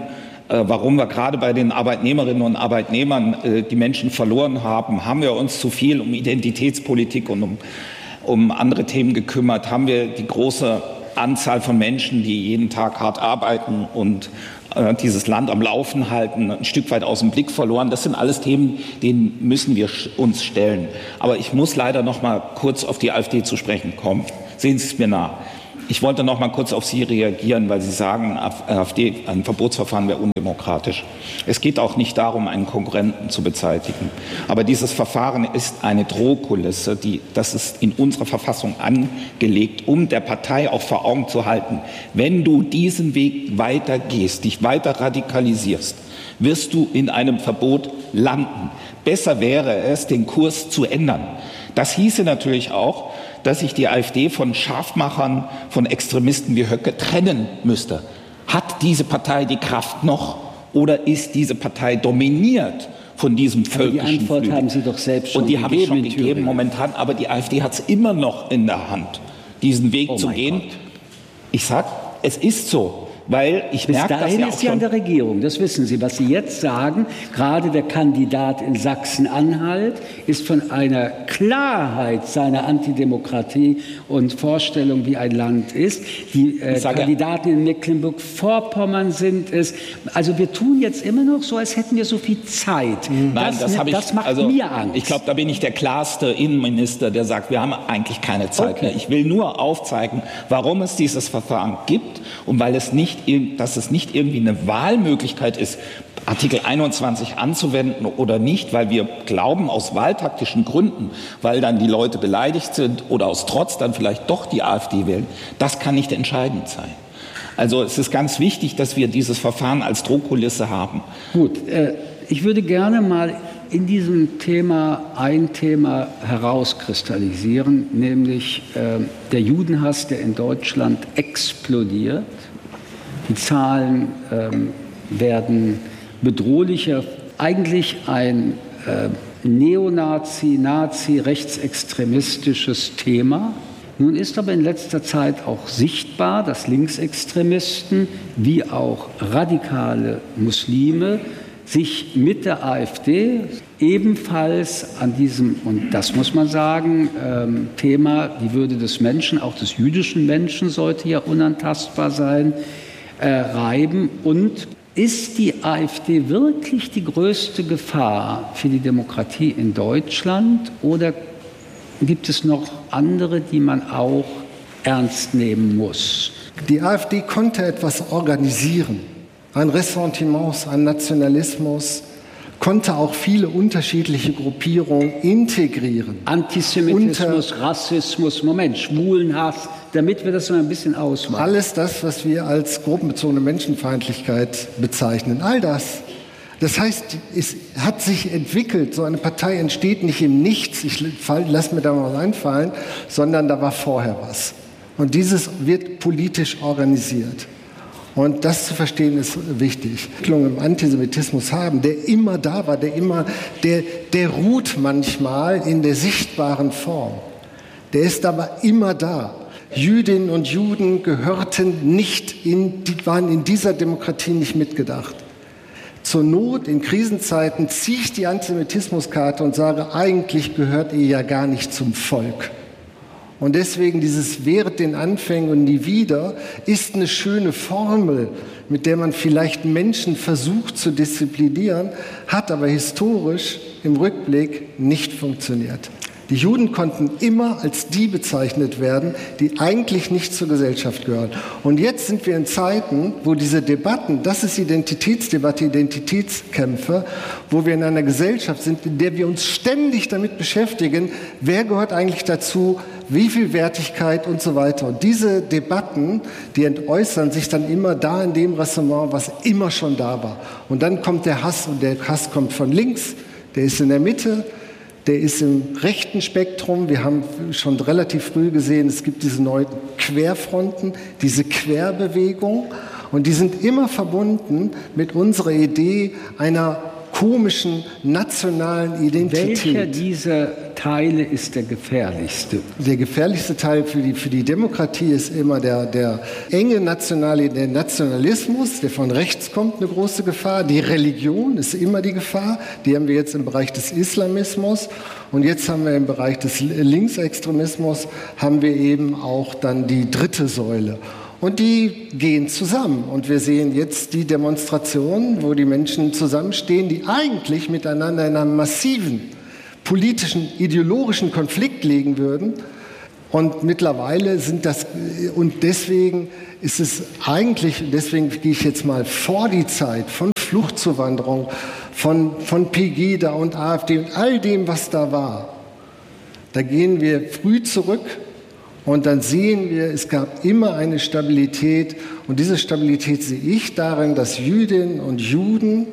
warum wir gerade bei den Arbeitnehmerinnen und Arbeitnehmern die Menschen verloren haben. Haben wir uns zu viel um Identitätspolitik und um, um andere Themen gekümmert? Haben wir die große Anzahl von Menschen, die jeden Tag hart arbeiten und äh, dieses Land am Laufen halten, ein Stück weit aus dem Blick verloren? Das sind alles Themen, denen müssen wir uns stellen. Aber ich muss leider noch mal kurz auf die AfD zu sprechen kommen. Sehen Sie es mir nach. Ich wollte noch mal kurz auf Sie reagieren, weil Sie sagen, AfD, ein Verbotsverfahren wäre undemokratisch. Es geht auch nicht darum, einen Konkurrenten zu beseitigen. Aber dieses Verfahren ist eine Drohkulisse, die, das ist in unserer Verfassung angelegt, um der Partei auch vor Augen zu halten, wenn du diesen Weg weiter gehst, dich weiter radikalisierst, wirst du in einem Verbot landen. Besser wäre es, den Kurs zu ändern. Das hieße natürlich auch, dass sich die AfD von Scharfmachern, von Extremisten wie Höcke trennen müsste. Hat diese Partei die Kraft noch oder ist diese Partei dominiert von diesem völkischen aber die Antwort Flügel? Haben Sie doch selbst schon Und die gegeben habe ich schon in gegeben Thüringen. momentan, aber die AfD hat es immer noch in der Hand, diesen Weg Oh zu mein gehen. Gott. Ich sage, es ist so. Weil ich Bis merke, dass dahin ja auch ist sie an schon der Regierung, das wissen Sie. Was Sie jetzt sagen, gerade der Kandidat in Sachsen-Anhalt ist von einer Klarheit seiner Antidemokratie und Vorstellung, wie ein Land ist. Die äh, sage, Kandidaten in Mecklenburg-Vorpommern sind es. Also wir tun jetzt immer noch so, als hätten wir so viel Zeit. Nein, das, das, habe ich, das macht also, mir Angst. Ich glaube, da bin ich der klarste Innenminister, der sagt, wir haben eigentlich keine Zeit Okay. mehr. Ich will nur aufzeigen, warum es dieses Verfahren gibt und weil es nicht, dass es nicht irgendwie eine Wahlmöglichkeit ist, Artikel einundzwanzig anzuwenden oder nicht, weil wir glauben, aus wahltaktischen Gründen, weil dann die Leute beleidigt sind oder aus Trotz dann vielleicht doch die AfD wählen. Das kann nicht entscheidend sein. Also es ist ganz wichtig, dass wir dieses Verfahren als Drohkulisse haben. Gut, äh, ich würde gerne mal in diesem Thema ein Thema herauskristallisieren, nämlich äh, der Judenhass, der in Deutschland explodiert. Die Zahlen ähm, werden bedrohlicher. Eigentlich ein äh, Neonazi, Nazi, rechtsextremistisches Thema. Nun ist aber in letzter Zeit auch sichtbar, dass Linksextremisten wie auch radikale Muslime sich mit der AfD ebenfalls an diesem, und das muss man sagen, ähm, Thema, die Würde des Menschen, auch des jüdischen Menschen sollte ja unantastbar sein, äh, reiben. Und ist die AfD wirklich die größte Gefahr für die Demokratie in Deutschland oder gibt es noch andere, die man auch ernst nehmen muss? Die AfD konnte etwas organisieren. Ein Ressentiment, ein Nationalismus, konnte auch viele unterschiedliche Gruppierungen integrieren. Antisemitismus, Unter Rassismus, Moment, Schwulenhass, damit wir das mal ein bisschen ausmachen. Alles das, was wir als gruppenbezogene Menschenfeindlichkeit bezeichnen, all das. Das heißt, es hat sich entwickelt, so eine Partei entsteht nicht im Nichts, ich lasse mir da mal was einfallen, sondern da war vorher was. Und dieses wird politisch organisiert. Und das zu verstehen ist wichtig. Entwicklungen im Antisemitismus haben, der immer da war, der immer, der, der ruht manchmal in der sichtbaren Form. Der ist aber immer da. Jüdinnen und Juden gehörten nicht in, die waren in dieser Demokratie nicht mitgedacht. Zur Not, in Krisenzeiten, ziehe ich die Antisemitismuskarte und sage, eigentlich gehört ihr ja gar nicht zum Volk. Und deswegen dieses während den Anfängen und nie wieder ist eine schöne Formel, mit der man vielleicht Menschen versucht zu disziplinieren, hat aber historisch im Rückblick nicht funktioniert. Die Juden konnten immer als die bezeichnet werden, die eigentlich nicht zur Gesellschaft gehören. Und jetzt sind wir in Zeiten, wo diese Debatten, das ist Identitätsdebatte, Identitätskämpfe, wo wir in einer Gesellschaft sind, in der wir uns ständig damit beschäftigen, wer gehört eigentlich dazu, wie viel Wertigkeit und so weiter. Und diese Debatten, die entäußern sich dann immer da in dem Ressentiment, was immer schon da war. Und dann kommt der Hass und der Hass kommt von links, der ist in der Mitte, der ist im rechten Spektrum. Wir haben schon relativ früh gesehen, es gibt diese neuen Querfronten, diese Querbewegung. Und die sind immer verbunden mit unserer Idee einer komischen nationalen Identität. Welcher dieser Teile ist der gefährlichste? Der gefährlichste Teil für die, für die Demokratie ist immer der, der enge Nationale, der Nationalismus, der von rechts kommt, eine große Gefahr. Die Religion ist immer die Gefahr. Die haben wir jetzt im Bereich des Islamismus. Und jetzt haben wir im Bereich des Linksextremismus, haben wir eben auch dann die dritte Säule. Und die gehen zusammen. Und wir sehen jetzt die Demonstrationen, wo die Menschen zusammenstehen, die eigentlich miteinander in einem massiven politischen, ideologischen Konflikt liegen würden. Und mittlerweile sind das, und deswegen ist es eigentlich, deswegen gehe ich jetzt mal vor die Zeit von Fluchtzuwanderung, von, von Pegida und AfD und all dem, was da war. Da gehen wir früh zurück. Und dann sehen wir, es gab immer eine Stabilität. Und diese Stabilität sehe ich darin, dass Jüdinnen und Juden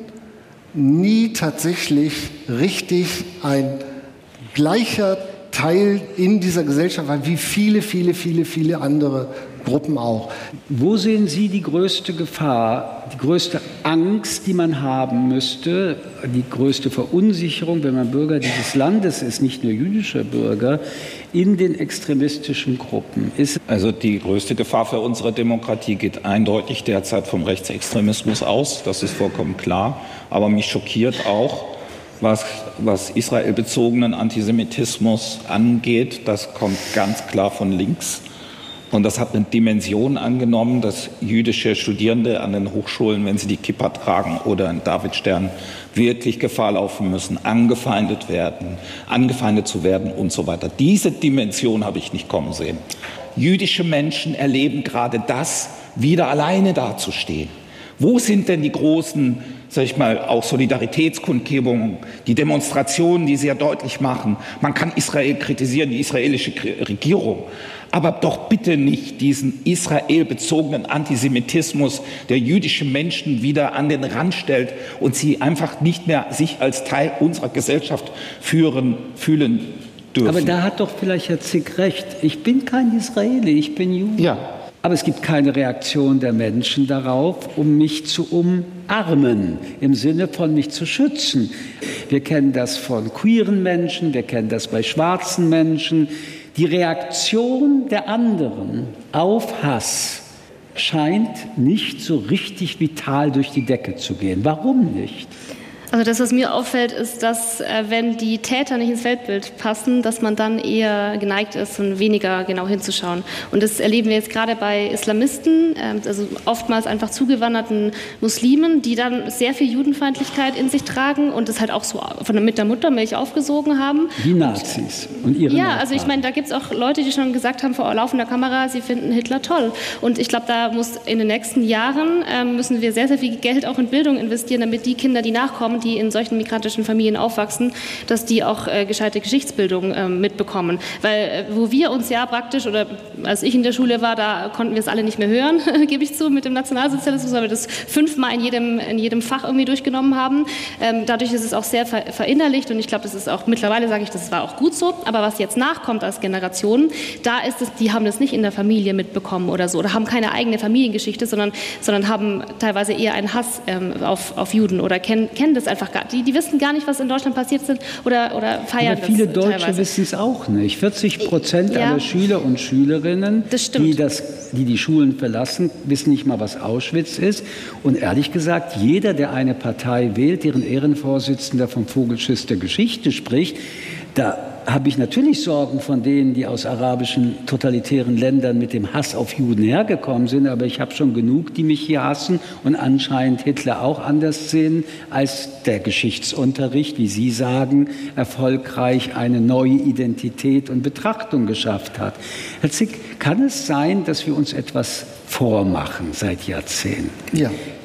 nie tatsächlich richtig ein gleicher Teil in dieser Gesellschaft waren, wie viele, viele, viele, viele andere Gruppen auch. Wo sehen Sie die größte Gefahr, die größte Angst, die man haben müsste, die größte Verunsicherung, wenn man Bürger dieses Landes ist, nicht nur jüdischer Bürger, in den extremistischen Gruppen? Ist also die größte Gefahr für unsere Demokratie geht eindeutig derzeit vom Rechtsextremismus aus. Das ist vollkommen klar. Aber mich schockiert auch, was, was israelbezogenen Antisemitismus angeht. Das kommt ganz klar von links. Und das hat eine Dimension angenommen, dass jüdische Studierende an den Hochschulen, wenn sie die Kippa tragen oder einen Davidstern, wirklich Gefahr laufen müssen, angefeindet werden, angefeindet zu werden und so weiter. Diese Dimension habe ich nicht kommen sehen. Jüdische Menschen erleben gerade das, wieder alleine dazustehen. Wo sind denn die großen, sag ich mal, auch Solidaritätskundgebungen, die Demonstrationen, die sehr deutlich machen, man kann Israel kritisieren, die israelische Regierung, aber doch bitte nicht diesen israelbezogenen Antisemitismus, der jüdische Menschen wieder an den Rand stellt und sie einfach nicht mehr sich als Teil unserer Gesellschaft führen, fühlen dürfen. Aber da hat doch vielleicht Herr Zick recht. Ich bin kein Israeli, ich bin Jude. Ja. Aber es gibt keine Reaktion der Menschen darauf, um mich zu umarmen, im Sinne von mich zu schützen. Wir kennen das von queeren Menschen, wir kennen das bei schwarzen Menschen. Die Reaktion der anderen auf Hass scheint nicht so richtig vital durch die Decke zu gehen. Warum nicht? Also das, was mir auffällt, ist, dass äh, wenn die Täter nicht ins Weltbild passen, dass man dann eher geneigt ist und weniger genau hinzuschauen. Und das erleben wir jetzt gerade bei Islamisten, äh, also oftmals einfach zugewanderten Muslimen, die dann sehr viel Judenfeindlichkeit in sich tragen und das halt auch so von, mit der Muttermilch aufgesogen haben. Die Nazis und ihre Ja, Nachfahren. also ich meine, da gibt es auch Leute, die schon gesagt haben vor laufender Kamera, sie finden Hitler toll. Und ich glaube, da muss in den nächsten Jahren äh, müssen wir sehr, sehr viel Geld auch in Bildung investieren, damit die Kinder, die nachkommen, die in solchen migrantischen Familien aufwachsen, dass die auch äh, gescheite Geschichtsbildung äh, mitbekommen. Weil äh, wo wir uns ja praktisch, oder als ich in der Schule war, da konnten wir es alle nicht mehr hören, gebe ich zu, mit dem Nationalsozialismus, weil wir das fünfmal in jedem, in jedem Fach irgendwie durchgenommen haben. Ähm, dadurch ist es auch sehr ver verinnerlicht und ich glaube, das ist auch, mittlerweile sage ich, das war auch gut so, aber was jetzt nachkommt als Generation, da ist es, die haben das nicht in der Familie mitbekommen oder so, oder haben keine eigene Familiengeschichte, sondern, sondern haben teilweise eher einen Hass ähm, auf, auf Juden oder kennen, kennen das einfach gar Die, die wissen gar nicht, was in Deutschland passiert ist oder, oder feiern Aber viele das Deutsche wissen es auch nicht. vierzig Prozent Ja. aller Schüler und Schülerinnen, Das stimmt. die, das, die die Schulen verlassen, wissen nicht mal, was Auschwitz ist. Und ehrlich gesagt, jeder, der eine Partei wählt, deren Ehrenvorsitzender vom Vogelschiss der Geschichte spricht, da habe ich natürlich Sorgen von denen, die aus arabischen totalitären Ländern mit dem Hass auf Juden hergekommen sind. Aber ich habe schon genug, die mich hier hassen und anscheinend Hitler auch anders sehen, als der Geschichtsunterricht, wie Sie sagen, erfolgreich eine neue Identität und Betrachtung geschafft hat. Herr Zick, kann es sein, dass wir uns etwas vormachen seit Jahrzehnten? Ja,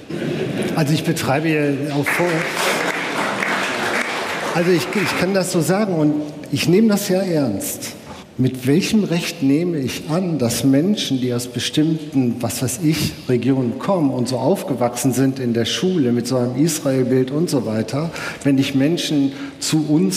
also ich betreibe ja auch vor... Also ich, ich kann das so sagen und ich nehme das ja ernst. Mit welchem Recht nehme ich an, dass Menschen, die aus bestimmten, was weiß ich, Regionen kommen und so aufgewachsen sind in der Schule mit so einem Israelbild und so weiter, wenn ich Menschen zu uns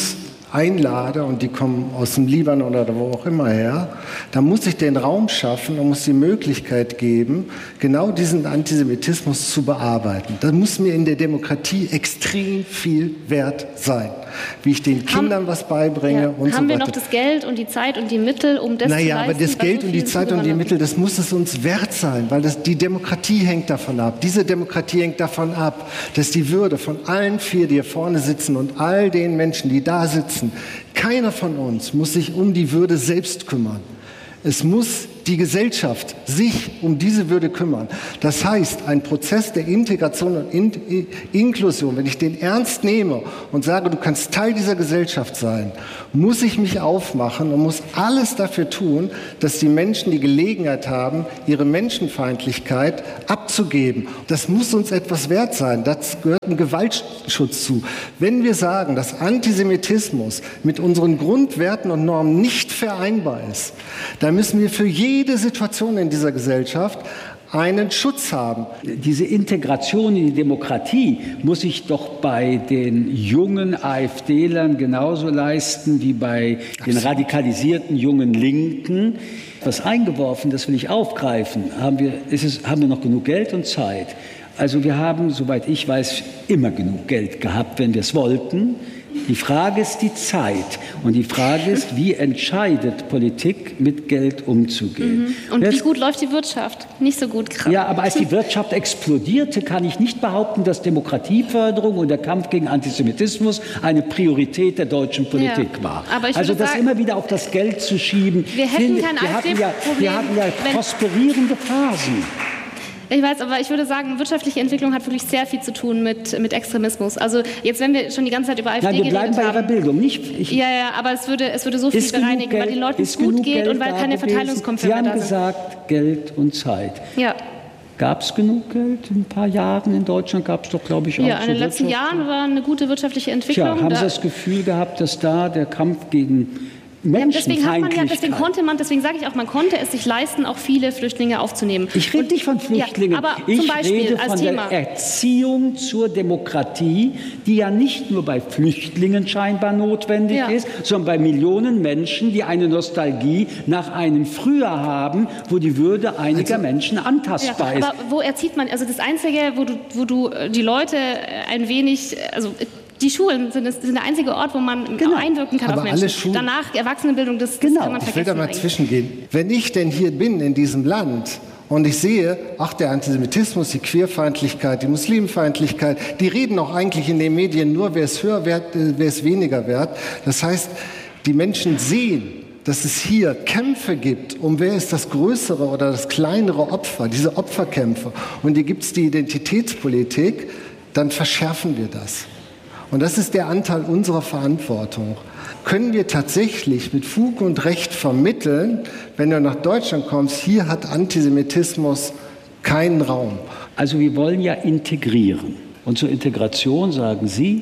einlade und die kommen aus dem Libanon oder wo auch immer her, dann muss ich den Raum schaffen und muss die Möglichkeit geben, genau diesen Antisemitismus zu bearbeiten. Das muss mir in der Demokratie extrem viel wert sein, wie ich den Kindern haben, was beibringe ja, und so weiter. Haben wir noch das Geld und die Zeit und die Mittel, um das naja, zu leisten? Naja, aber das Geld so und die Zeit und die Mittel, das muss es uns wert sein, weil das, die Demokratie hängt davon ab. Diese Demokratie hängt davon ab, dass die Würde von allen vier, die hier vorne sitzen und all den Menschen, die da sitzen, keiner von uns muss sich um die Würde selbst kümmern. Es muss die Gesellschaft sich um diese Würde kümmern. Das heißt, ein Prozess der Integration und In- Inklusion, wenn ich den ernst nehme und sage, du kannst Teil dieser Gesellschaft sein, muss ich mich aufmachen und muss alles dafür tun, dass die Menschen die Gelegenheit haben, ihre Menschenfeindlichkeit abzugeben. Das muss uns etwas wert sein. Das gehört ein Gewaltschutz zu. Wenn wir sagen, dass Antisemitismus mit unseren Grundwerten und Normen nicht vereinbar ist, dann müssen wir für jede Situation in dieser Gesellschaft einen Schutz haben. Diese Integration in die Demokratie muss ich doch bei den jungen AfDlern genauso leisten wie bei den radikalisierten jungen Linken. Was eingeworfen, das will ich aufgreifen. Haben wir, ist es, haben wir noch genug Geld und Zeit? Also wir haben, soweit ich weiß, immer genug Geld gehabt, wenn wir es wollten. Die Frage ist die Zeit und die Frage ist, wie entscheidet Politik, mit Geld umzugehen. Mhm. Und Jetzt, wie gut läuft die Wirtschaft? Nicht so gut gerade. Ja, aber als die Wirtschaft explodierte, kann ich nicht behaupten, dass Demokratieförderung und der Kampf gegen Antisemitismus eine Priorität der deutschen Politik ja. war. Aber ich also das sagen, immer wieder auf das Geld zu schieben. Wir hätten wir, kein wir hatten ja, wir hatten ja prosperierende Phasen. Ich weiß, aber ich würde sagen, wirtschaftliche Entwicklung hat wirklich sehr viel zu tun mit, mit Extremismus. Also jetzt, wenn wir schon die ganze Zeit über AfD Nein, wir bleiben geredet bei haben, ihrer Bildung, nicht? Ich, ja, ja, aber es würde, es würde so viel bereinigen, Geld, weil den Leuten es gut geht und weil keine Verteilungskonflikte mehr da sind. Sie haben gesagt, Geld und Zeit. Ja. Gab es genug Geld in ein paar Jahren in Deutschland? Gab es doch, glaube ich, auch. Ja, in so den letzten Jahren war eine gute wirtschaftliche Entwicklung. Tja, haben da Sie das Gefühl gehabt, dass da der Kampf gegen Menschenfeindlichkeit... Ja, deswegen, hat man ja, deswegen konnte man, deswegen sage ich auch, man konnte es sich leisten, auch viele Flüchtlinge aufzunehmen. Ich rede nicht von Flüchtlingen. Ja, aber ich zum Beispiel rede als von Thema. der Erziehung zur Demokratie, die ja nicht nur bei Flüchtlingen scheinbar notwendig ja. ist, sondern bei Millionen Menschen, die eine Nostalgie nach einem Früher haben, wo die Würde einiger also, Menschen antastbar ja, ist. Aber wo erzieht man, also das Einzige, wo du, wo du die Leute ein wenig, also die Schulen sind, sind der einzige Ort, wo man genau. einwirken kann aber auf Menschen. Alle Schulen, Danach Erwachsenenbildung, das, das genau. kann man vergessen. Ich will da mal eigentlich. zwischengehen. Wenn ich denn hier bin in diesem Land und ich sehe, ach, der Antisemitismus, die Queerfeindlichkeit, die Muslimfeindlichkeit, die reden auch eigentlich in den Medien nur, wer es höher wert, wer es weniger wert. Das heißt, die Menschen sehen, dass es hier Kämpfe gibt, um wer ist das größere oder das kleinere Opfer, diese Opferkämpfe. Und hier gibt es die Identitätspolitik, dann verschärfen wir das. Und das ist der Anteil unserer Verantwortung. Können wir tatsächlich mit Fug und Recht vermitteln, wenn du nach Deutschland kommst, hier hat Antisemitismus keinen Raum. Also wir wollen ja integrieren. Und zur Integration sagen Sie,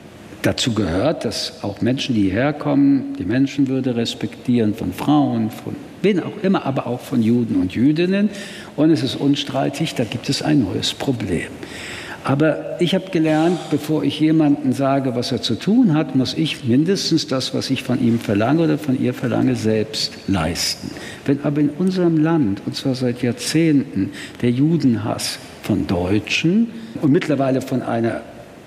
dazu gehört, dass auch Menschen, die hierher kommen, die Menschenwürde respektieren, von Frauen, von wen auch immer, aber auch von Juden und Jüdinnen. Und es ist unstreitig, da gibt es ein neues Problem. Aber ich habe gelernt, bevor ich jemandem sage, was er zu tun hat, muss ich mindestens das, was ich von ihm verlange oder von ihr verlange, selbst leisten. Wenn aber in unserem Land, und zwar seit Jahrzehnten, der Judenhass von Deutschen und mittlerweile von einer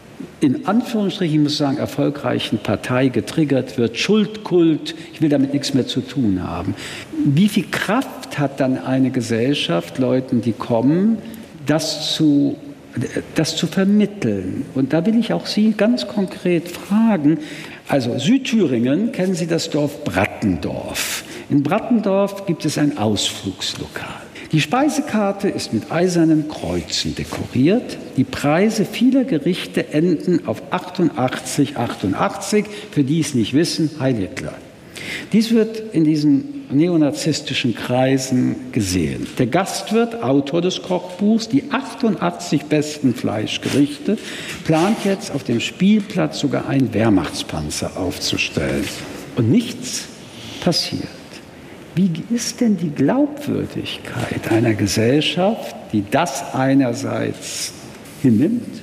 in Anführungsstrichen, ich muss sagen, erfolgreichen Partei getriggert wird, Schuldkult, ich will damit nichts mehr zu tun haben. Wie viel Kraft hat dann eine Gesellschaft, Leuten, die kommen, das zu das zu vermitteln? Und da will ich auch Sie ganz konkret fragen. Also Südthüringen, kennen Sie das Dorf Brattendorf? In Brattendorf gibt es ein Ausflugslokal. Die Speisekarte ist mit eisernen Kreuzen dekoriert. Die Preise vieler Gerichte enden auf achtundachtzig achtundachtzig. Für die es nicht wissen, Heil Hitler. Dies wird in diesen neonazistischen Kreisen gesehen. Der Gastwirt, Autor des Kochbuchs, die achtundachtzig besten Fleischgerichte, plant jetzt auf dem Spielplatz sogar einen Wehrmachtspanzer aufzustellen. Und nichts passiert. Wie ist denn die Glaubwürdigkeit einer Gesellschaft, die das einerseits hinnimmt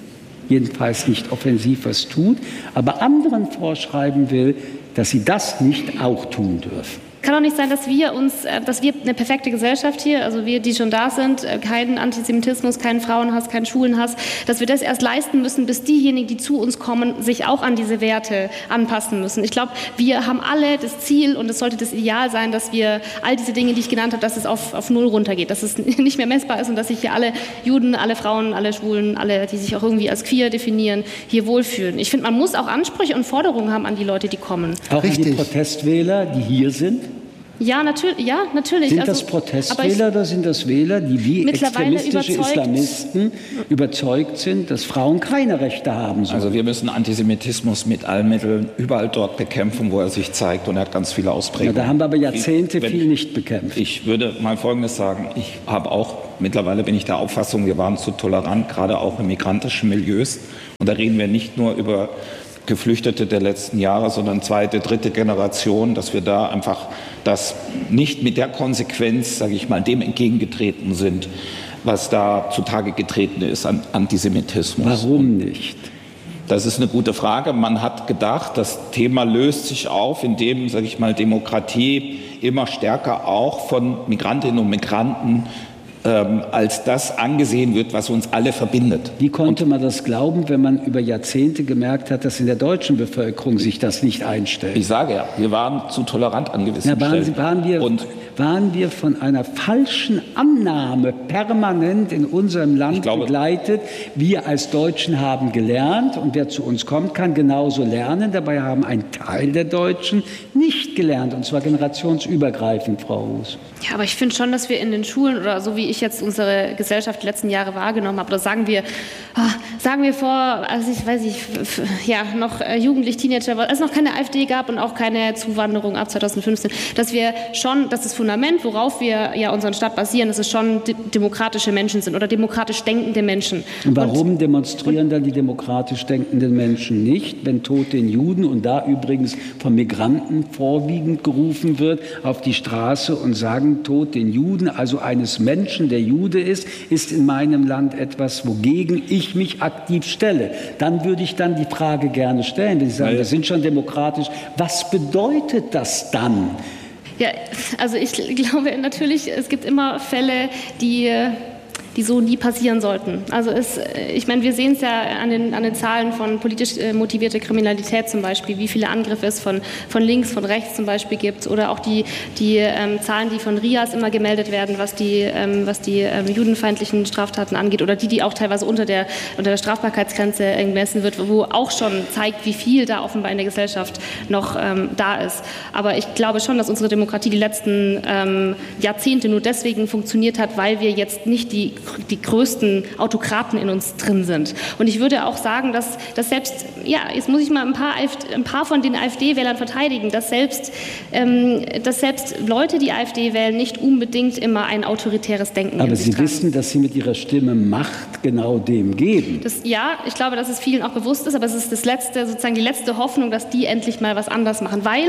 jedenfalls nicht offensiv was tut, aber anderen vorschreiben will, dass sie das nicht auch tun dürfen. Kann doch nicht sein, dass wir uns, dass wir eine perfekte Gesellschaft hier, also wir, die schon da sind, keinen Antisemitismus, keinen Frauenhass, keinen Schwulenhass, dass wir das erst leisten müssen, bis diejenigen, die zu uns kommen, sich auch an diese Werte anpassen müssen. Ich glaube, wir haben alle das Ziel und es sollte das Ideal sein, dass wir all diese Dinge, die ich genannt habe, dass es auf, auf Null runtergeht, dass es nicht mehr messbar ist und dass sich hier alle Juden, alle Frauen, alle Schwulen, alle, die sich auch irgendwie als queer definieren, hier wohlfühlen. Ich finde, man muss auch Ansprüche und Forderungen haben an die Leute, die kommen. Auch an die Protestwähler, die hier sind? Ja, natürlich. Ja, natürlich. Sind also, das Protestwähler oder sind das Wähler, die wie extremistische Islamisten überzeugt sind, dass Frauen keine Rechte haben sollen? Also wir müssen Antisemitismus mit allen Mitteln überall dort bekämpfen, wo er sich zeigt, und er hat ganz viele Ausprägungen. Ja, da haben wir aber Jahrzehnte ich, viel nicht bekämpft. Ich würde mal Folgendes sagen. Ich habe auch, mittlerweile bin ich der Auffassung, wir waren zu tolerant, gerade auch in migrantischen Milieus. Und da reden wir nicht nur über Geflüchtete der letzten Jahre, sondern zweite, dritte Generation, dass wir da einfach das nicht mit der Konsequenz, sage ich mal, dem entgegengetreten sind, was da zutage getreten ist an Antisemitismus. Warum nicht? Das ist eine gute Frage. Man hat gedacht, das Thema löst sich auf, indem, sage ich mal, Demokratie immer stärker auch von Migrantinnen und Migranten Ähm, als das angesehen wird, was uns alle verbindet. Wie konnte man das glauben, wenn man über Jahrzehnte gemerkt hat, dass in der deutschen Bevölkerung sich das nicht einstellt? Ich sage ja, wir waren zu tolerant an gewissen ja, waren, Stellen. Sie, waren, wir, Und waren wir von einer falschen Annahme permanent in unserem Land glaube, begleitet? Wir als Deutschen haben gelernt und wer zu uns kommt, kann genauso lernen. Dabei haben ein Teil der Deutschen nicht gelernt, und zwar generationsübergreifend, Frau Roos. Ja, aber ich finde schon, dass wir in den Schulen oder so wie ich jetzt unsere Gesellschaft die letzten Jahre wahrgenommen habe, oder sagen wir, sagen wir vor, also ich weiß nicht, ja, noch jugendlich, Teenager, als es noch keine AfD gab und auch keine Zuwanderung ab zweitausendfünfzehn, dass wir schon, dass das Fundament, worauf wir ja unseren Staat basieren, dass es schon demokratische Menschen sind oder demokratisch denkende Menschen. Und warum und, demonstrieren und, dann die demokratisch denkenden Menschen nicht, wenn Tod den Juden und da übrigens von Migranten vorwiegend gerufen wird auf die Straße und sagen, Tod den Juden, also eines Menschen, der Jude ist, ist in meinem Land etwas, wogegen ich mich aktiv stelle. Dann würde ich dann die Frage gerne stellen, wenn Sie sagen, wir sind schon demokratisch, was bedeutet das dann? Ja, also ich glaube natürlich, es gibt immer Fälle, die die so nie passieren sollten. Also es, ich meine, wir sehen es ja an den, an den Zahlen von politisch motivierter Kriminalität zum Beispiel, wie viele Angriffe es von, von links, von rechts zum Beispiel gibt, oder auch die, die ähm, Zahlen, die von R I A S immer gemeldet werden, was die, ähm, was die ähm, judenfeindlichen Straftaten angeht, oder die, die auch teilweise unter der, unter der Strafbarkeitsgrenze gemessen wird, wo auch schon zeigt, wie viel da offenbar in der Gesellschaft noch ähm, da ist. Aber ich glaube schon, dass unsere Demokratie die letzten ähm, Jahrzehnte nur deswegen funktioniert hat, weil wir jetzt nicht die die größten Autokraten in uns drin sind. Und ich würde auch sagen, dass, dass selbst, ja, jetzt muss ich mal ein paar, ein paar von den AfD-Wählern verteidigen, dass selbst, ähm, dass selbst Leute, die AfD wählen, nicht unbedingt immer ein autoritäres Denken haben. Aber Sie tragen. wissen, dass Sie mit Ihrer Stimme Macht genau dem geben. Das, ja, ich glaube, dass es vielen auch bewusst ist, aber es ist das letzte, sozusagen die letzte Hoffnung, dass die endlich mal was anders machen, weil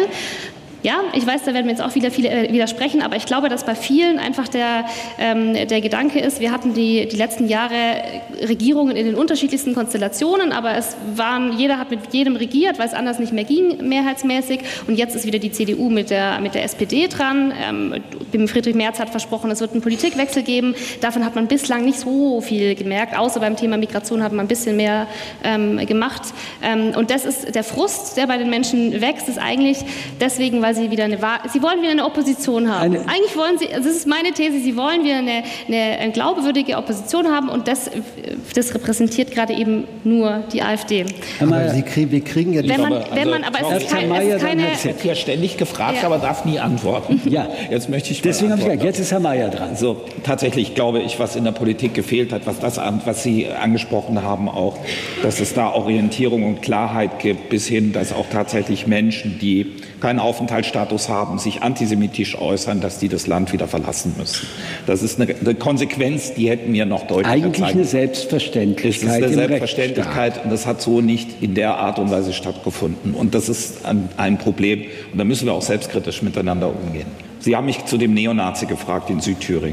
ja, ich weiß, da werden mir jetzt auch wieder viele widersprechen, aber ich glaube, dass bei vielen einfach der, ähm, der Gedanke ist, wir hatten die, die letzten Jahre Regierungen in den unterschiedlichsten Konstellationen, aber es waren, jeder hat mit jedem regiert, weil es anders nicht mehr ging, mehrheitsmäßig, und jetzt ist wieder die C D U mit der, mit der S P D dran. Ähm, Friedrich Merz hat versprochen, es wird einen Politikwechsel geben. Davon hat man bislang nicht so viel gemerkt, außer beim Thema Migration hat man ein bisschen mehr ähm, gemacht. Ähm, und das ist der Frust, der bei den Menschen wächst, ist eigentlich deswegen, weil sie wieder eine Wahl, sie wollen wieder eine Opposition haben. Eine Eigentlich wollen sie, das ist meine These, sie wollen wieder eine, eine, eine glaubwürdige Opposition haben, und das, das repräsentiert gerade eben nur die AfD. Aber Sie kriegen, wir kriegen ja die wenn man, aber, wenn man, also, aber es ist, kein, es ist keine... Ich werde ja ständig gefragt, ja. aber darf nie antworten. Ja, jetzt möchte ich Deswegen habe ich gesagt, jetzt ist Herr Mayer dran. Also tatsächlich glaube ich, was in der Politik gefehlt hat, was das, was Sie angesprochen haben auch, dass es da Orientierung und Klarheit gibt, bis hin, dass auch tatsächlich Menschen, die keinen Aufenthaltsstatus haben, sich antisemitisch äußern, dass die das Land wieder verlassen müssen. Das ist eine, eine Konsequenz, die hätten wir noch deutlicher Eigentlich zeigen. eine Selbstverständlichkeit. Es ist eine im Selbstverständlichkeit, und das hat so nicht in der Art und Weise stattgefunden. Und das ist ein, ein Problem, und da müssen wir auch selbstkritisch miteinander umgehen. Sie haben mich zu dem Neonazi gefragt in Südthüringen.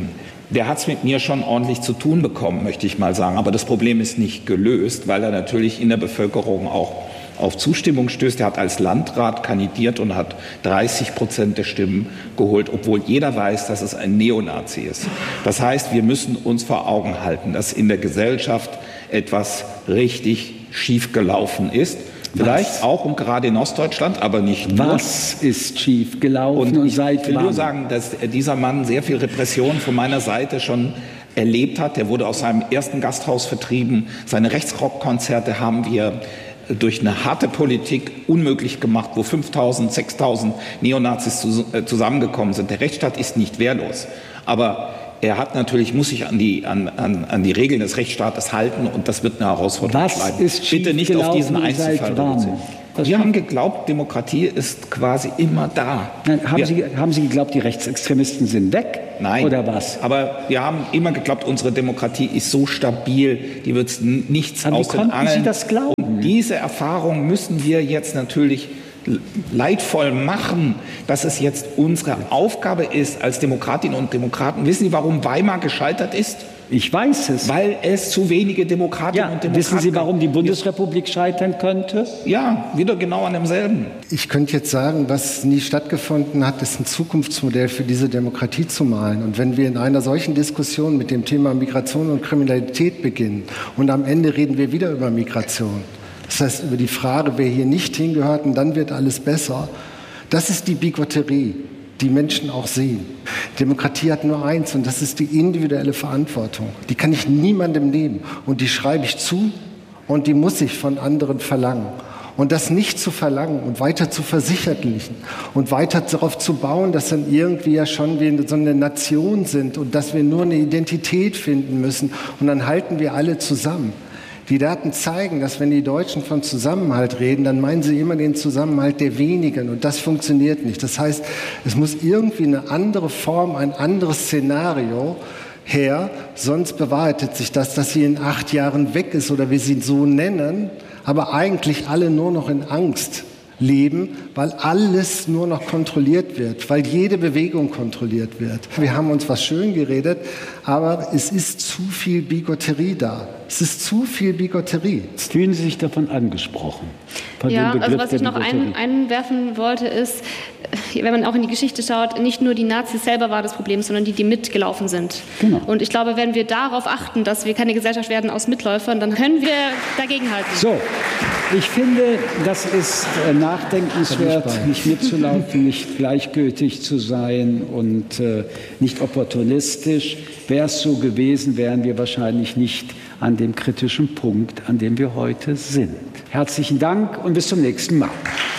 der hat es mit mir schon ordentlich zu tun bekommen, möchte ich mal sagen. Aber das Problem ist nicht gelöst, weil er natürlich in der Bevölkerung auch auf Zustimmung stößt. Er hat als Landrat kandidiert und hat dreißig Prozent der Stimmen geholt, obwohl jeder weiß, dass es ein Neonazi ist. Das heißt, wir müssen uns vor Augen halten, dass in der Gesellschaft etwas richtig schief gelaufen ist. Vielleicht Was? auch und gerade in Ostdeutschland, aber nicht nur. Was ist schief gelaufen und, und seit Ich will wann? nur sagen, dass dieser Mann sehr viel Repression von meiner Seite schon erlebt hat. Er wurde aus seinem ersten Gasthaus vertrieben. Seine Rechtsrockkonzerte haben wir durch eine harte Politik unmöglich gemacht, wo fünftausend, sechstausend Neonazis zusammengekommen sind. Der Rechtsstaat ist nicht wehrlos. Aber er hat natürlich, muss sich an die, an, an, an die Regeln des Rechtsstaates halten und das wird eine Herausforderung Was bleiben. Ist Bitte nicht auf diesen Einzelfall reduzieren. Wir haben geglaubt, Demokratie ist quasi immer da. Nein, haben, wir, Sie, haben Sie geglaubt, die Rechtsextremisten sind weg? Nein. Oder was? Aber wir haben immer geglaubt, unsere Demokratie ist so stabil, die wird nichts Aber aus wie den konnten Angeln. Sie das glauben? Und diese Erfahrung müssen wir jetzt natürlich leidvoll machen, dass es jetzt unsere Aufgabe ist als Demokratinnen und Demokraten. Wissen Sie, warum Weimar gescheitert ist? Ich weiß es. Weil es zu wenige Demokratinnen ja, und Demokraten wissen Sie, warum die gab. Bundesrepublik scheitern könnte? Ja, wieder genau an demselben. Ich könnte jetzt sagen, was nie stattgefunden hat, ist ein Zukunftsmodell für diese Demokratie zu malen. Und wenn wir in einer solchen Diskussion mit dem Thema Migration und Kriminalität beginnen und am Ende reden wir wieder über Migration, das heißt über die Frage, wer hier nicht hingehört und dann wird alles besser, das ist die Bigotterie, die Menschen auch sehen. Demokratie hat nur eins und das ist die individuelle Verantwortung. Die kann ich niemandem nehmen und die schreibe ich zu und die muss ich von anderen verlangen. Und das nicht zu verlangen und weiter zu versicherlichen und weiter darauf zu bauen, dass dann irgendwie ja schon wir so eine Nation sind und dass wir nur eine Identität finden müssen und dann halten wir alle zusammen. Die Daten zeigen, dass wenn die Deutschen von Zusammenhalt reden, dann meinen sie immer den Zusammenhalt der wenigen und das funktioniert nicht. Das heißt, es muss irgendwie eine andere Form, ein anderes Szenario her, sonst bewahrheitet sich das, dass sie in acht Jahren weg ist oder wir sie so nennen, aber eigentlich alle nur noch in Angst leben, weil alles nur noch kontrolliert wird, weil jede Bewegung kontrolliert wird. Wir haben uns was schön geredet, aber es ist zu viel Bigotterie da. Es ist zu viel Bigotterie. Fühlen Sie sich davon angesprochen? Von ja, dem Begriff also was ich noch ein, einwerfen wollte ist, wenn man auch in die Geschichte schaut, nicht nur die Nazis selber war das Problem, sondern die, die mitgelaufen sind. Genau. Und ich glaube, wenn wir darauf achten, dass wir keine Gesellschaft werden aus Mitläufern, dann können wir dagegenhalten. So, ich finde, das ist äh, nachdenkenswert, nicht mitzulaufen, nicht gleichgültig zu sein und äh, nicht opportunistisch. Wäre es so gewesen, wären wir wahrscheinlich nicht an dem kritischen Punkt, an dem wir heute sind. Herzlichen Dank und bis zum nächsten Mal.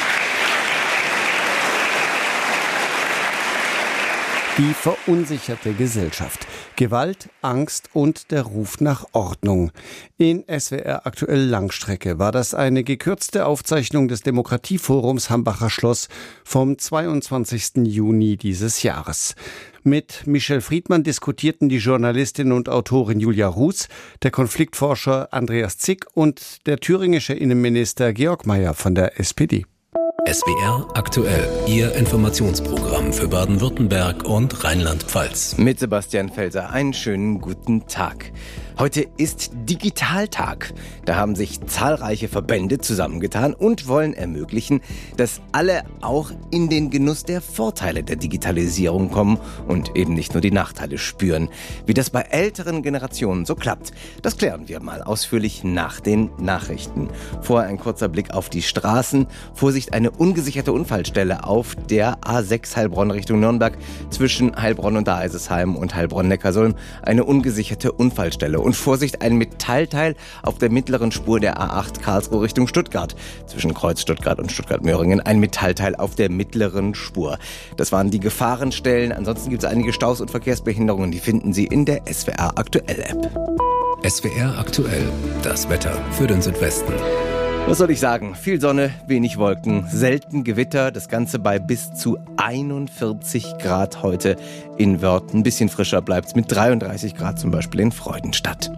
Die verunsicherte Gesellschaft. Gewalt, Angst und der Ruf nach Ordnung. In S W R Aktuell Langstrecke war das eine gekürzte Aufzeichnung des Demokratieforums Hambacher Schloss vom zweiundzwanzigsten Juni dieses Jahres. Mit Michel Friedmann diskutierten die Journalistin und Autorin Julia Ruß, der Konfliktforscher Andreas Zick und der thüringische Innenminister Georg Mayer von der S P D. S W R Aktuell, Ihr Informationsprogramm für Baden-Württemberg und Rheinland-Pfalz. Mit Sebastian Felser, einen schönen guten Tag. Heute ist Digitaltag. Da haben sich zahlreiche Verbände zusammengetan und wollen ermöglichen, dass alle auch in den Genuss der Vorteile der Digitalisierung kommen und eben nicht nur die Nachteile spüren. Wie das bei älteren Generationen so klappt, das klären wir mal ausführlich nach den Nachrichten. Vorher ein kurzer Blick auf die Straßen. Vorsicht, eine ungesicherte Unfallstelle auf der A sechs Heilbronn Richtung Nürnberg zwischen Heilbronn und Daisesheim und Heilbronn-Neckarsulm. Eine ungesicherte Unfallstelle. Und Vorsicht, ein Metallteil auf der mittleren Spur der A acht Karlsruhe Richtung Stuttgart. Zwischen Kreuz Stuttgart und Stuttgart-Möhringen ein Metallteil auf der mittleren Spur. Das waren die Gefahrenstellen. Ansonsten gibt es einige Staus und Verkehrsbehinderungen. Die finden Sie in der S W R Aktuell App. S W R Aktuell, das Wetter für den Südwesten. Was soll ich sagen? Viel Sonne, wenig Wolken, selten Gewitter. Das Ganze bei bis zu einundvierzig Grad heute in Wörth. Ein bisschen frischer bleibt's mit dreiunddreißig Grad zum Beispiel in Freudenstadt.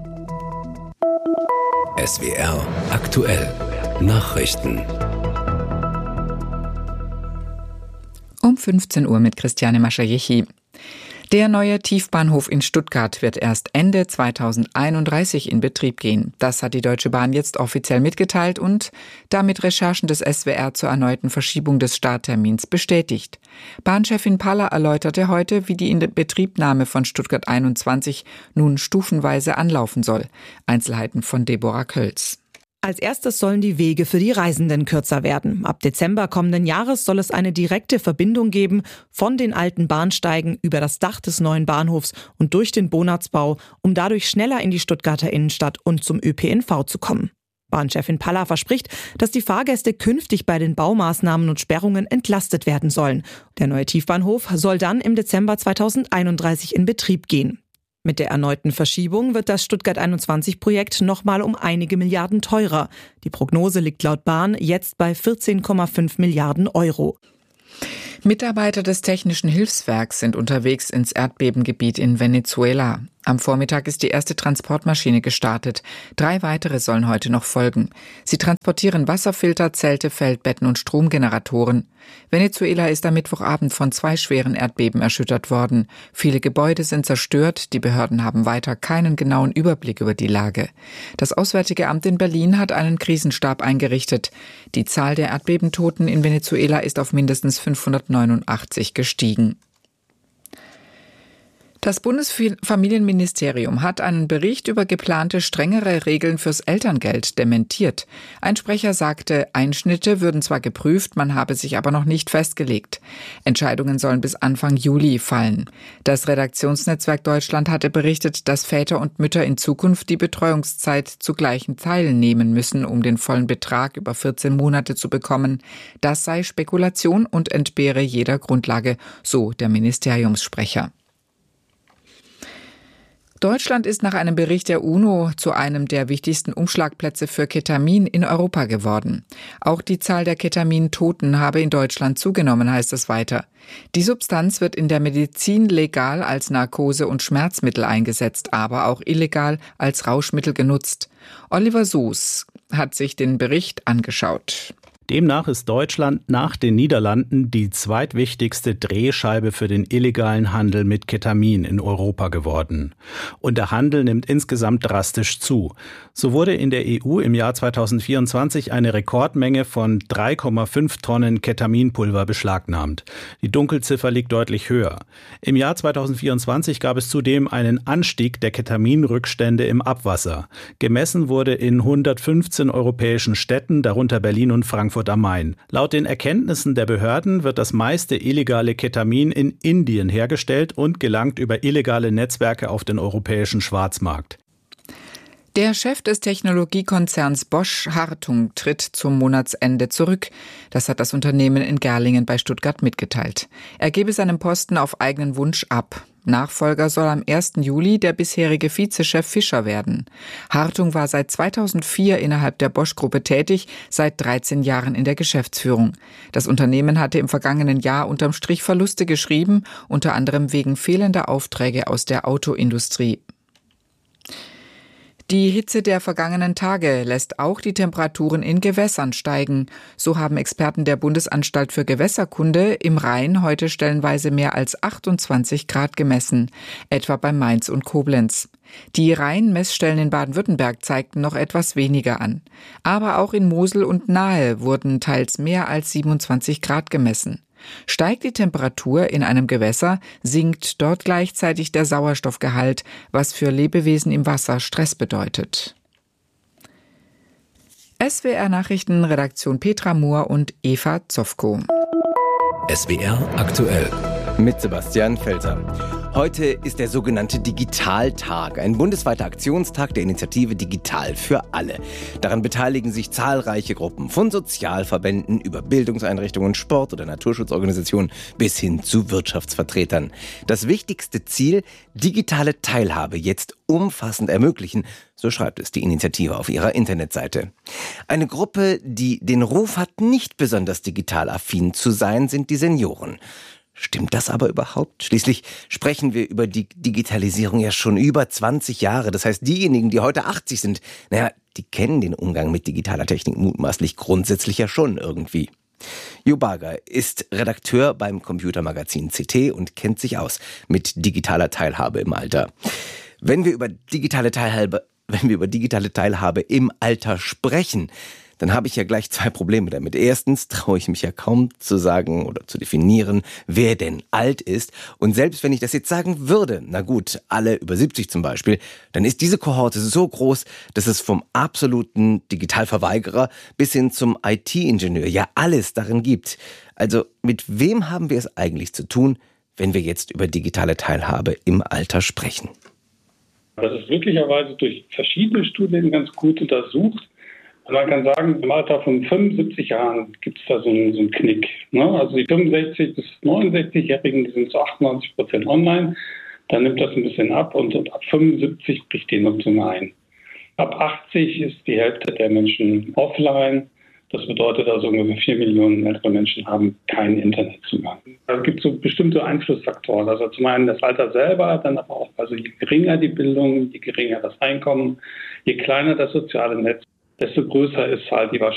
S W R Aktuell Nachrichten. Um fünfzehn Uhr mit Christiane Maschajechi. Der neue Tiefbahnhof in Stuttgart wird erst Ende zweitausendeinunddreißig in Betrieb gehen. Das hat die Deutsche Bahn jetzt offiziell mitgeteilt und damit Recherchen des S W R zur erneuten Verschiebung des Starttermins bestätigt. Bahnchefin Paller erläuterte heute, wie die Inbetriebnahme von Stuttgart einundzwanzig nun stufenweise anlaufen soll. Einzelheiten von Deborah Kölz. Als erstes sollen die Wege für die Reisenden kürzer werden. Ab Dezember kommenden Jahres soll es eine direkte Verbindung geben von den alten Bahnsteigen über das Dach des neuen Bahnhofs und durch den Bonatzbau, um dadurch schneller in die Stuttgarter Innenstadt und zum Ö P N V zu kommen. Bahnchefin Paller verspricht, dass die Fahrgäste künftig bei den Baumaßnahmen und Sperrungen entlastet werden sollen. Der neue Tiefbahnhof soll dann im Dezember zweitausendeinunddreißig in Betrieb gehen. Mit der erneuten Verschiebung wird das Stuttgart einundzwanzig Projekt nochmal um einige Milliarden teurer. Die Prognose liegt laut Bahn jetzt bei vierzehn Komma fünf Milliarden Euro. Mitarbeiter des Technischen Hilfswerks sind unterwegs ins Erdbebengebiet in Venezuela. Am Vormittag ist die erste Transportmaschine gestartet. Drei weitere sollen heute noch folgen. Sie transportieren Wasserfilter, Zelte, Feldbetten und Stromgeneratoren. Venezuela ist am Mittwochabend von zwei schweren Erdbeben erschüttert worden. Viele Gebäude sind zerstört. Die Behörden haben weiter keinen genauen Überblick über die Lage. Das Auswärtige Amt in Berlin hat einen Krisenstab eingerichtet. Die Zahl der Erdbebentoten in Venezuela ist auf mindestens fünfhundertneunundachtzig gestiegen. Das Bundesfamilienministerium hat einen Bericht über geplante strengere Regeln fürs Elterngeld dementiert. Ein Sprecher sagte, Einschnitte würden zwar geprüft, man habe sich aber noch nicht festgelegt. Entscheidungen sollen bis Anfang Juli fallen. Das Redaktionsnetzwerk Deutschland hatte berichtet, dass Väter und Mütter in Zukunft die Betreuungszeit zu gleichen Teilen nehmen müssen, um den vollen Betrag über vierzehn Monate zu bekommen. Das sei Spekulation und entbehre jeder Grundlage, so der Ministeriumssprecher. Deutschland ist nach einem Bericht der UNO zu einem der wichtigsten Umschlagplätze für Ketamin in Europa geworden. Auch die Zahl der Ketamin-Toten habe in Deutschland zugenommen, heißt es weiter. Die Substanz wird in der Medizin legal als Narkose- und Schmerzmittel eingesetzt, aber auch illegal als Rauschmittel genutzt. Oliver Soos hat sich den Bericht angeschaut. Demnach ist Deutschland nach den Niederlanden die zweitwichtigste Drehscheibe für den illegalen Handel mit Ketamin in Europa geworden. Und der Handel nimmt insgesamt drastisch zu. So wurde in der E U im Jahr zweitausendvierundzwanzig eine Rekordmenge von drei Komma fünf Tonnen Ketaminpulver beschlagnahmt. Die Dunkelziffer liegt deutlich höher. Im Jahr zweitausendvierundzwanzig gab es zudem einen Anstieg der Ketaminrückstände im Abwasser. Gemessen wurde in hundertfünfzehn europäischen Städten, darunter Berlin und Frankfurt am Main. Laut den Erkenntnissen der Behörden wird das meiste illegale Ketamin in Indien hergestellt und gelangt über illegale Netzwerke auf den europäischen Schwarzmarkt. Der Chef des Technologiekonzerns Bosch Hartung tritt zum Monatsende zurück. Das hat das Unternehmen in Gerlingen bei Stuttgart mitgeteilt. Er gebe seinen Posten auf eigenen Wunsch ab. Nachfolger soll am ersten Juli der bisherige Vizechef Fischer werden. Hartung war seit zweitausendvier innerhalb der Bosch-Gruppe tätig, seit dreizehn Jahren in der Geschäftsführung. Das Unternehmen hatte im vergangenen Jahr unterm Strich Verluste geschrieben, unter anderem wegen fehlender Aufträge aus der Autoindustrie. Die Hitze der vergangenen Tage lässt auch die Temperaturen in Gewässern steigen. So haben Experten der Bundesanstalt für Gewässerkunde im Rhein heute stellenweise mehr als achtundzwanzig Grad gemessen, etwa bei Mainz und Koblenz. Die Rheinmessstellen in Baden-Württemberg zeigten noch etwas weniger an. Aber auch in Mosel und Nahe wurden teils mehr als siebenundzwanzig Grad gemessen. Steigt die Temperatur in einem Gewässer, sinkt dort gleichzeitig der Sauerstoffgehalt, was für Lebewesen im Wasser Stress bedeutet. S W R Nachrichten, Redaktion Petra Mohr und Eva Zofko. S W R aktuell. Mit Sebastian Felser. Heute ist der sogenannte Digitaltag, ein bundesweiter Aktionstag der Initiative Digital für alle. Daran beteiligen sich zahlreiche Gruppen, von Sozialverbänden über Bildungseinrichtungen, Sport- oder Naturschutzorganisationen bis hin zu Wirtschaftsvertretern. Das wichtigste Ziel, digitale Teilhabe jetzt umfassend ermöglichen, so schreibt es die Initiative auf ihrer Internetseite. Eine Gruppe, die den Ruf hat, nicht besonders digital affin zu sein, sind die Senioren. Stimmt das aber überhaupt? Schließlich sprechen wir über die Digitalisierung ja schon über zwanzig Jahre. Das heißt, diejenigen, die heute achtzig sind, naja, die kennen den Umgang mit digitaler Technik mutmaßlich grundsätzlich ja schon irgendwie. Jo Barger ist Redakteur beim Computermagazin C T und kennt sich aus mit digitaler Teilhabe im Alter. Wenn wir über digitale Teilhabe, wenn wir über digitale Teilhabe im Alter sprechen, dann habe ich ja gleich zwei Probleme damit. Erstens traue ich mich ja kaum zu sagen oder zu definieren, wer denn alt ist. Und selbst wenn ich das jetzt sagen würde, na gut, alle über siebzig zum Beispiel, dann ist diese Kohorte so groß, dass es vom absoluten Digitalverweigerer bis hin zum I T-Ingenieur ja alles darin gibt. Also mit wem haben wir es eigentlich zu tun, wenn wir jetzt über digitale Teilhabe im Alter sprechen? Das ist glücklicherweise durch verschiedene Studien ganz gut untersucht. Man kann sagen, im Alter von fünfundsiebzig Jahren gibt es da so einen, so einen Knick. Ne? Also die fünfundsechzig- bis neunundsechzig-Jährigen, die sind zu achtundneunzig Prozent online. Dann nimmt das ein bisschen ab und, und ab fünfundsiebzig bricht die Nutzung ein. Ab achtzig ist die Hälfte der Menschen offline. Das bedeutet also, ungefähr vier Millionen ältere Menschen haben keinen Internetzugang. Es gibt so bestimmte Einflussfaktoren. Also zum einen das Alter selber, dann aber auch, also je geringer die Bildung, je geringer das Einkommen, je kleiner das soziale Netz, desto größer ist halt die Wahrscheinlichkeit,